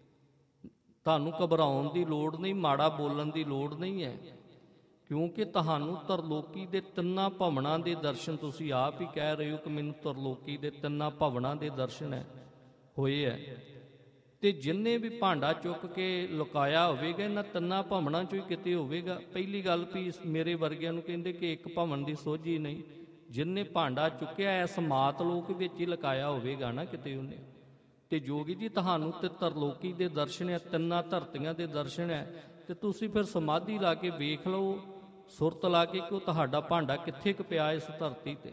ਤੁਹਾਨੂੰ ਘਬਰਾਉਣ ਦੀ ਲੋੜ ਨਹੀਂ, ਮਾੜਾ ਬੋਲਣ ਦੀ ਲੋੜ ਨਹੀਂ ਹੈ, ਕਿਉਂਕਿ ਤੁਹਾਨੂੰ ਤਰਲੋਕੀ ਦੇ ਤਿੰਨਾਂ ਭਵਨਾਂ ਦੇ ਦਰਸ਼ਨ, ਤੁਸੀਂ ਆਪ ਹੀ ਕਹਿ ਰਹੇ ਹੋ ਕਿ ਮੈਨੂੰ ਤਰਲੋਕੀ ਦੇ ਤਿੰਨਾਂ ਭਵਨਾਂ ਦੇ ਦਰਸ਼ਨ ਹੈ ਹੋਏ ਹੈ। ਤੇ ਜਿੰਨੇ ਵੀ ਭਾਂਡਾ ਚੁੱਕ ਕੇ ਲੁਕਾਇਆ ਹੋਵੇਗਾ ਇਹਨਾਂ ਤਿੰਨਾਂ ਭਵਨਾਂ ਚੋਂ ਹੀ ਕਿਤੇ ਹੋਵੇਗਾ। ਪਹਿਲੀ ਗੱਲ ਵੀ ਮੇਰੇ ਵਰਗਿਆਂ ਨੂੰ ਕਹਿੰਦੇ ਕਿ ਇੱਕ ਭਵਨ ਦੀ ਸੋਝੀ ਨਹੀਂ, ਜਿੰਨੇ ਭਾਂਡਾ ਚੁੱਕਿਆ ਇਸ ਮਾਤ ਲੋਕ ਵਿੱਚ ਹੀ ਲੁਕਾਇਆ ਹੋਵੇਗਾ ਨਾ ਕਿਤੇ ਉਹਨੇ। ਤੇ ਜੋਗੀ ਜੀ ਤੁਹਾਨੂੰ ਤੇ ਤਰਲੋਕੀ ਦੇ ਦਰਸ਼ਨ ਹੈ, ਤਿੰਨਾਂ ਧਰਤੀਆਂ ਦੇ ਦਰਸ਼ਨ ਹੈ, ਤੇ ਤੁਸੀਂ ਫਿਰ ਸਮਾਧੀ ਲਾ ਕੇ ਵੇਖ ਲਓ, ਸੁਰਤ ਲਾ ਕੇ ਕਿ ਉਹ ਤੁਹਾਡਾ ਭਾਂਡਾ ਕਿੱਥੇ ਕੁ ਪਿਆ ਇਸ ਧਰਤੀ ਤੇ।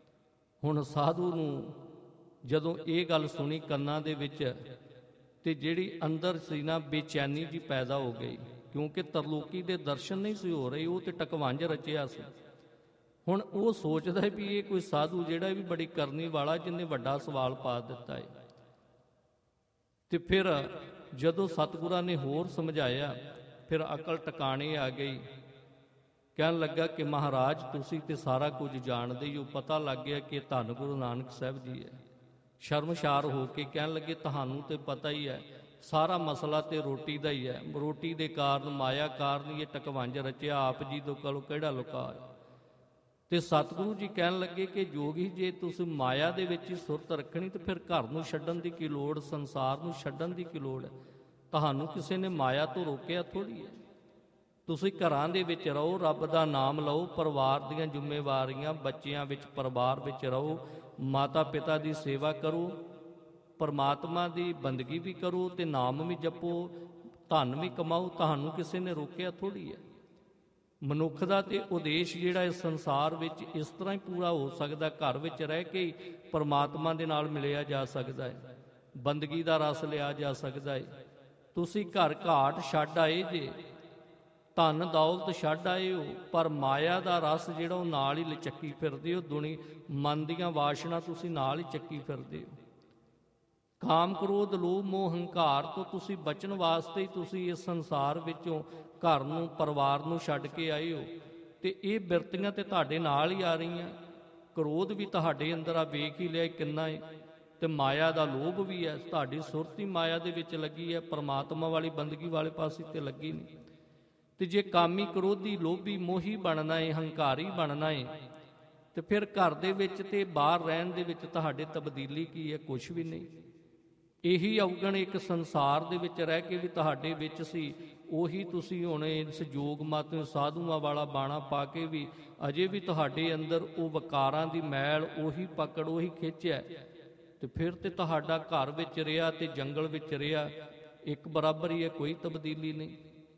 ਹੁਣ ਸਾਧੂ ਨੂੰ ਜਦੋਂ ਇਹ ਗੱਲ ਸੁਣੀ ਕੰਨਾਂ ਦੇ ਵਿੱਚ, ਤੇ ਜਿਹੜੀ ਅੰਦਰ ਸੀ ਨਾ ਬੇਚੈਨੀ ਜੀ ਪੈਦਾ ਹੋ ਗਈ, ਕਿਉਂਕਿ ਤਰਲੋਕੀ ਦੇ ਦਰਸ਼ਨ ਨਹੀਂ ਸੀ ਹੋ ਰਹੇ, ਉਹ ਤੇ ਟਕਵੰਜ ਰਚਿਆ ਸੀ। ਹੁਣ ਉਹ ਸੋਚਦਾ ਹੈ ਵੀ ਇਹ ਕੋਈ ਸਾਧੂ ਜਿਹੜਾ ਵੀ ਬੜੀ ਕਰਨੀ ਵਾਲਾ, ਜਿਹਨੇ ਵੱਡਾ ਸਵਾਲ ਪਾ ਦਿੱਤਾ ਹੈ। ਤੇ ਫਿਰ ਜਦੋਂ ਸਤਿਗੁਰਾਂ ਨੇ ਹੋਰ ਸਮਝਾਇਆ, ਫਿਰ ਅਕਲ ਟਿਕਾਣੇ ਆ ਗਈ। ਕਹਿਣ ਲੱਗਾ ਕਿ ਮਹਾਰਾਜ ਤੁਸੀਂ ਤੇ ਸਾਰਾ ਕੁਝ ਜਾਣਦੇ ਹੀ ਹੋ, ਪਤਾ ਲੱਗ ਗਿਆ ਕਿ ਧੰਨ ਗੁਰੂ ਨਾਨਕ ਸਾਹਿਬ ਜੀ ਹੈ। ਸ਼ਰਮਸ਼ਾਰ ਹੋ ਕੇ ਕਹਿਣ ਲੱਗੇ ਤੁਹਾਨੂੰ ਤੇ ਪਤਾ ਹੀ ਹੈ, ਸਾਰਾ ਮਸਲਾ ਤੇ ਰੋਟੀ ਦਾ ਹੀ ਹੈ। ਰੋਟੀ ਦੇ ਕਾਰਨ, ਮਾਇਆ ਕਾਰਨ ਇਹ ਟਕਵੰਜ ਰਚਿਆ, ਆਪ ਜੀ ਤੋਂ ਕੋਲੋਂ ਕਿਹੜਾ ਲੁਕਾ। ਤੇ ਸਤਿਗੁਰੂ ਜੀ ਕਹਿਣ ਲੱਗੇ ਕਿ ਜੋਗੀ ਜੇ ਤੁਸੀਂ ਮਾਇਆ ਦੇ ਵਿੱਚ ਹੀ ਸੁਰਤ ਰੱਖਣੀ ਤੇ ਫਿਰ ਘਰ ਨੂੰ ਛੱਡਣ ਦੀ ਕੀ ਲੋੜ, ਸੰਸਾਰ ਨੂੰ ਛੱਡਣ ਦੀ ਕੀ ਲੋੜ ਹੈ। ਤੁਹਾਨੂੰ ਕਿਸੇ ਨੇ ਮਾਇਆ ਤੋਂ ਰੋਕਿਆ ਥੋੜ੍ਹੀ ਹੈ। ਤੁਸੀਂ ਘਰਾਂ ਦੇ ਵਿੱਚ ਰਹੋ, ਰੱਬ ਦਾ ਨਾਮ ਲਓ, ਪਰਿਵਾਰ ਦੀਆਂ ਜ਼ਿੰਮੇਵਾਰੀਆਂ, ਬੱਚਿਆਂ ਵਿੱਚ, ਪਰਿਵਾਰ ਵਿੱਚ ਰਹੋ, ਮਾਤਾ ਪਿਤਾ ਦੀ ਸੇਵਾ ਕਰੋ, ਪਰਮਾਤਮਾ ਦੀ ਬੰਦਗੀ ਵੀ ਕਰੋ ਤੇ ਨਾਮ ਵੀ ਜਪੋ, ਧਨ ਵੀ ਕਮਾਓ। ਤੁਹਾਨੂੰ ਕਿਸੇ ਨੇ ਰੋਕਿਆ ਥੋੜ੍ਹੀ ਹੈ। ਮਨੁੱਖ ਦਾ ਤੇ ਉਦੇਸ਼ ਜਿਹੜਾ ਇਸ ਸੰਸਾਰ ਵਿੱਚ ਇਸ ਤਰ੍ਹਾਂ ਹੀ ਪੂਰਾ ਹੋ ਸਕਦਾ, ਘਰ ਵਿੱਚ ਰਹਿ ਕੇ ਹੀ ਪਰਮਾਤਮਾ ਦੇ ਨਾਲ ਮਿਲਿਆ ਜਾ ਸਕਦਾ ਹੈ, ਬੰਦਗੀ ਦਾ ਰਸ ਲਿਆ ਜਾ ਸਕਦਾ ਹੈ। ਤੁਸੀਂ ਘਰ ਘਾਟ ਛੱਡ ਆਏ ਜੇ, ਧਨ ਦੌਲਤ ਛੱਡ ਆਏ ਹੋ, ਪਰ ਮਾਇਆ ਦਾ ਰਸ ਜਿਹੜਾ ਉਹ ਨਾਲ ਹੀ ਲਚੱਕੀ ਫਿਰਦੇ ਹੋ। ਦੁਨੀ ਮਨ ਦੀਆਂ ਵਾਸ਼ਨਾ ਤੁਸੀਂ ਨਾਲ ਹੀ ਚੱਕੀ ਫਿਰਦੇ ਹੋ। ਕਾਮ ਕ੍ਰੋਧ ਲੋਭ ਮੋਹ ਹੰਕਾਰ ਤੋਂ ਤੁਸੀਂ ਬਚਣ ਵਾਸਤੇ ਹੀ ਤੁਸੀਂ ਇਸ ਸੰਸਾਰ ਵਿੱਚੋਂ ਘਰ ਨੂੰ, ਪਰਿਵਾਰ ਨੂੰ ਛੱਡ ਕੇ ਆਏ ਹੋ। ਤੇ ਇਹ ਬਿਰਤੀਆਂ ਤੇ ਤੁਹਾਡੇ ਨਾਲ ਹੀ ਆ ਰਹੀਆਂ। ਕ੍ਰੋਧ ਵੀ ਤੁਹਾਡੇ ਅੰਦਰ ਆ, ਵੇਖ ਹੀ ਲਿਆ ਕਿੰਨਾ ਹੈ। ਤੇ ਮਾਇਆ ਦਾ ਲੋਭ ਵੀ ਹੈ, ਤੁਹਾਡੀ ਸੁਰਤੀ ਮਾਇਆ ਦੇ ਵਿੱਚ ਲੱਗੀ ਹੈ, ਪਰਮਾਤਮਾ ਵਾਲੀ ਬੰਦਗੀ ਵਾਲੇ ਪਾਸੇ ਤੇ ਲੱਗੀ ਨਹੀਂ। ਤੇ ਜੇ ਕਾਮੀ, ਕ੍ਰੋਧੀ, ਲੋਭੀ, ਮੋਹੀ ਬਣਨਾ ਹੈ, ਹੰਕਾਰੀ ਬਣਨਾ ਹੈ, ਤੇ ਫਿਰ ਘਰ ਦੇ ਵਿੱਚ ਤੇ ਬਾਹਰ ਰਹਿਣ ਦੇ ਵਿੱਚ ਤੁਹਾਡੇ ਤਬਦੀਲੀ ਕੀ ਹੈ? ਕੁਛ ਵੀ ਨਹੀਂ। ਇਹੀ ਔਗਣ ਇੱਕ ਸੰਸਾਰ ਦੇ ਵਿੱਚ ਰਹਿ ਕੇ ਵੀ ਤੁਹਾਡੇ ਵਿੱਚ ਸੀ, ਉਹੀ ਤੁਸੀਂ ਹੁਣ ਇਸ ਯੋਗ ਮਤ ਸਾਧੂਆਂ ਵਾਲਾ ਬਾਣਾ ਪਾ ਕੇ ਵੀ ਅਜੇ ਵੀ ਤੁਹਾਡੇ ਅੰਦਰ ਉਹ ਵਕਾਰਾਂ ਦੀ ਮੈਲ, ਉਹੀ ਪਕੜ, ਉਹੀ ਖਿੱਚਿਆ। ਤੇ ਫਿਰ ਤੇ ਤੁਹਾਡਾ ਘਰ ਵਿੱਚ ਰਿਹਾ ਤੇ ਜੰਗਲ ਵਿੱਚ ਰਿਹਾ, ਇੱਕ ਬਰਾਬਰ ਹੀ ਹੈ, ਕੋਈ ਤਬਦੀਲੀ ਨਹੀਂ।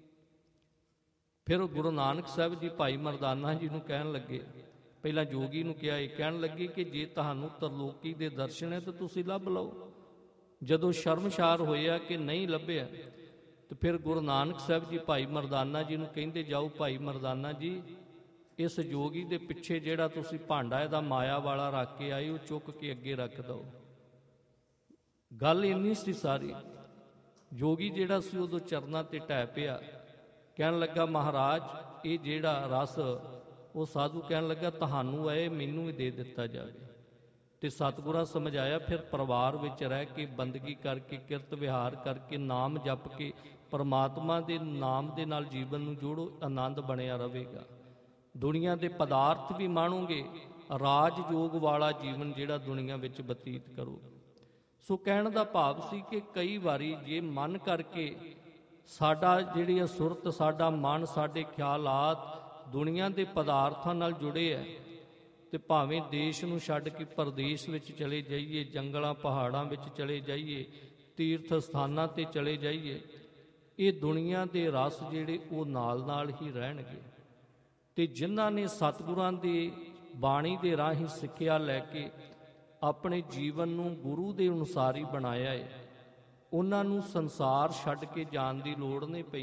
ਫਿਰ ਗੁਰੂ ਨਾਨਕ ਸਾਹਿਬ ਜੀ ਭਾਈ ਮਰਦਾਨਾ ਜੀ ਨੂੰ ਕਹਿਣ ਲੱਗੇ, ਪਹਿਲਾਂ ਜੋਗੀ ਨੂੰ ਕਿਹਾ, ਇਹ ਕਹਿਣ ਲੱਗੇ ਕਿ ਜੇ ਤੁਹਾਨੂੰ ਤਰਲੋਕੀ ਦੇ ਦਰਸ਼ਨ ਹੈ ਤਾਂ ਤੁਸੀਂ ਲੱਭ ਲਓ। ਜਦੋਂ ਸ਼ਰਮਸ਼ਾਰ ਹੋਇਆ ਕਿ ਨਹੀਂ ਲੱਭਿਆ, ਤੇ ਫਿਰ ਗੁਰੂ ਨਾਨਕ ਸਾਹਿਬ ਜੀ ਭਾਈ ਮਰਦਾਨਾ ਜੀ ਨੂੰ ਕਹਿੰਦੇ, ਜਾਓ ਭਾਈ ਮਰਦਾਨਾ ਜੀ, ਇਸ ਜੋਗੀ ਦੇ ਪਿੱਛੇ ਜਿਹੜਾ ਤੁਸੀਂ ਭਾਂਡਾ ਇਹਦਾ ਮਾਇਆ ਵਾਲਾ ਰੱਖ ਕੇ ਆਏ, ਉਹ ਚੁੱਕ ਕੇ ਅੱਗੇ ਰੱਖ ਦਿਓ। ਗੱਲ ਇੰਨੀ ਸੀ ਸਾਰੀ। ਜੋਗੀ ਜਿਹੜਾ ਸੀ ਉਦੋਂ ਚਰਨਾਂ ਤੇ ਢਹਿ ਪਿਆ, ਕਹਿਣ ਲੱਗਾ ਮਹਾਰਾਜ ਇਹ ਜਿਹੜਾ ਰਸ, ਉਹ ਸਾਧੂ ਕਹਿਣ ਲੱਗਾ ਤੁਹਾਨੂੰ ਹੈ, ਮੈਨੂੰ ਵੀ ਦੇ ਦਿੱਤਾ ਜਾਵੇ। ਤੇ ਸਤਿਗੁਰਾਂ ਸਮਝਾਇਆ, ਫਿਰ ਪਰਿਵਾਰ ਵਿੱਚ ਰਹਿ ਕੇ ਬੰਦਗੀ ਕਰਕੇ, ਕਿਰਤ ਵਿਹਾਰ ਕਰਕੇ, ਨਾਮ ਜਪ ਕੇ ਪਰਮਾਤਮਾ ਦੇ ਨਾਮ ਦੇ ਨਾਲ ਜੀਵਨ ਨੂੰ ਜੋੜੋ, ਆਨੰਦ ਬਣਿਆ ਰਹੇਗਾ। ਦੁਨੀਆ ਦੇ ਪਦਾਰਥ ਵੀ ਮਾਣੋਗੇ, ਰਾਜ ਯੋਗ ਵਾਲਾ ਜੀਵਨ ਜਿਹੜਾ ਦੁਨੀਆ ਵਿੱਚ ਬਤੀਤ ਕਰੋਗੇ। ਸੋ ਕਹਿਣ ਦਾ ਭਾਵ ਸੀ ਕਿ ਕਈ ਵਾਰੀ ਜੇ ਮਨ ਕਰਕੇ ਸਾਡਾ ਜਿਹੜੀ ਸੁਰਤ, ਸਾਡਾ ਮਨ, ਸਾਡੇ ਖਿਆਲਾਤ ਦੁਨੀਆ ਦੇ ਪਦਾਰਥਾਂ ਨਾਲ ਜੁੜੇ ਹੈ, ਤੇ ਭਾਵੇਂ ਦੇਸ਼ ਨੂੰ ਛੱਡ ਕੇ ਪਰਦੇਸ਼ ਵਿੱਚ ਚਲੇ ਜਾਈਏ, ਜੰਗਲਾਂ ਪਹਾੜਾਂ ਵਿੱਚ ਚਲੇ ਜਾਈਏ, ਤੀਰਥ ਸਥਾਨਾਂ ਤੇ ਚਲੇ ਜਾਈਏ, ਇਹ ਦੁਨੀਆ ਦੇ ਰਸ ਜਿਹੜੇ ਉਹ ਨਾਲ ਨਾਲ ਹੀ ਰਹਿਣਗੇ। ਤੇ ਜਿਨ੍ਹਾਂ ਨੇ ਸਤਿਗੁਰਾਂ ਦੀ ਬਾਣੀ ਦੇ ਰਾਹੀਂ ਸਿੱਖਿਆ ਲੈ ਕੇ ਆਪਣੇ ਜੀਵਨ ਨੂੰ ਗੁਰੂ ਦੇ ਅਨੁਸਾਰ ਹੀ ਬਣਾਇਆ ਹੈ, ਉਹਨਾਂ ਨੂੰ ਸੰਸਾਰ ਛੱਡ ਕੇ ਜਾਣ ਦੀ ਲੋੜ ਨਹੀਂ ਪਈ।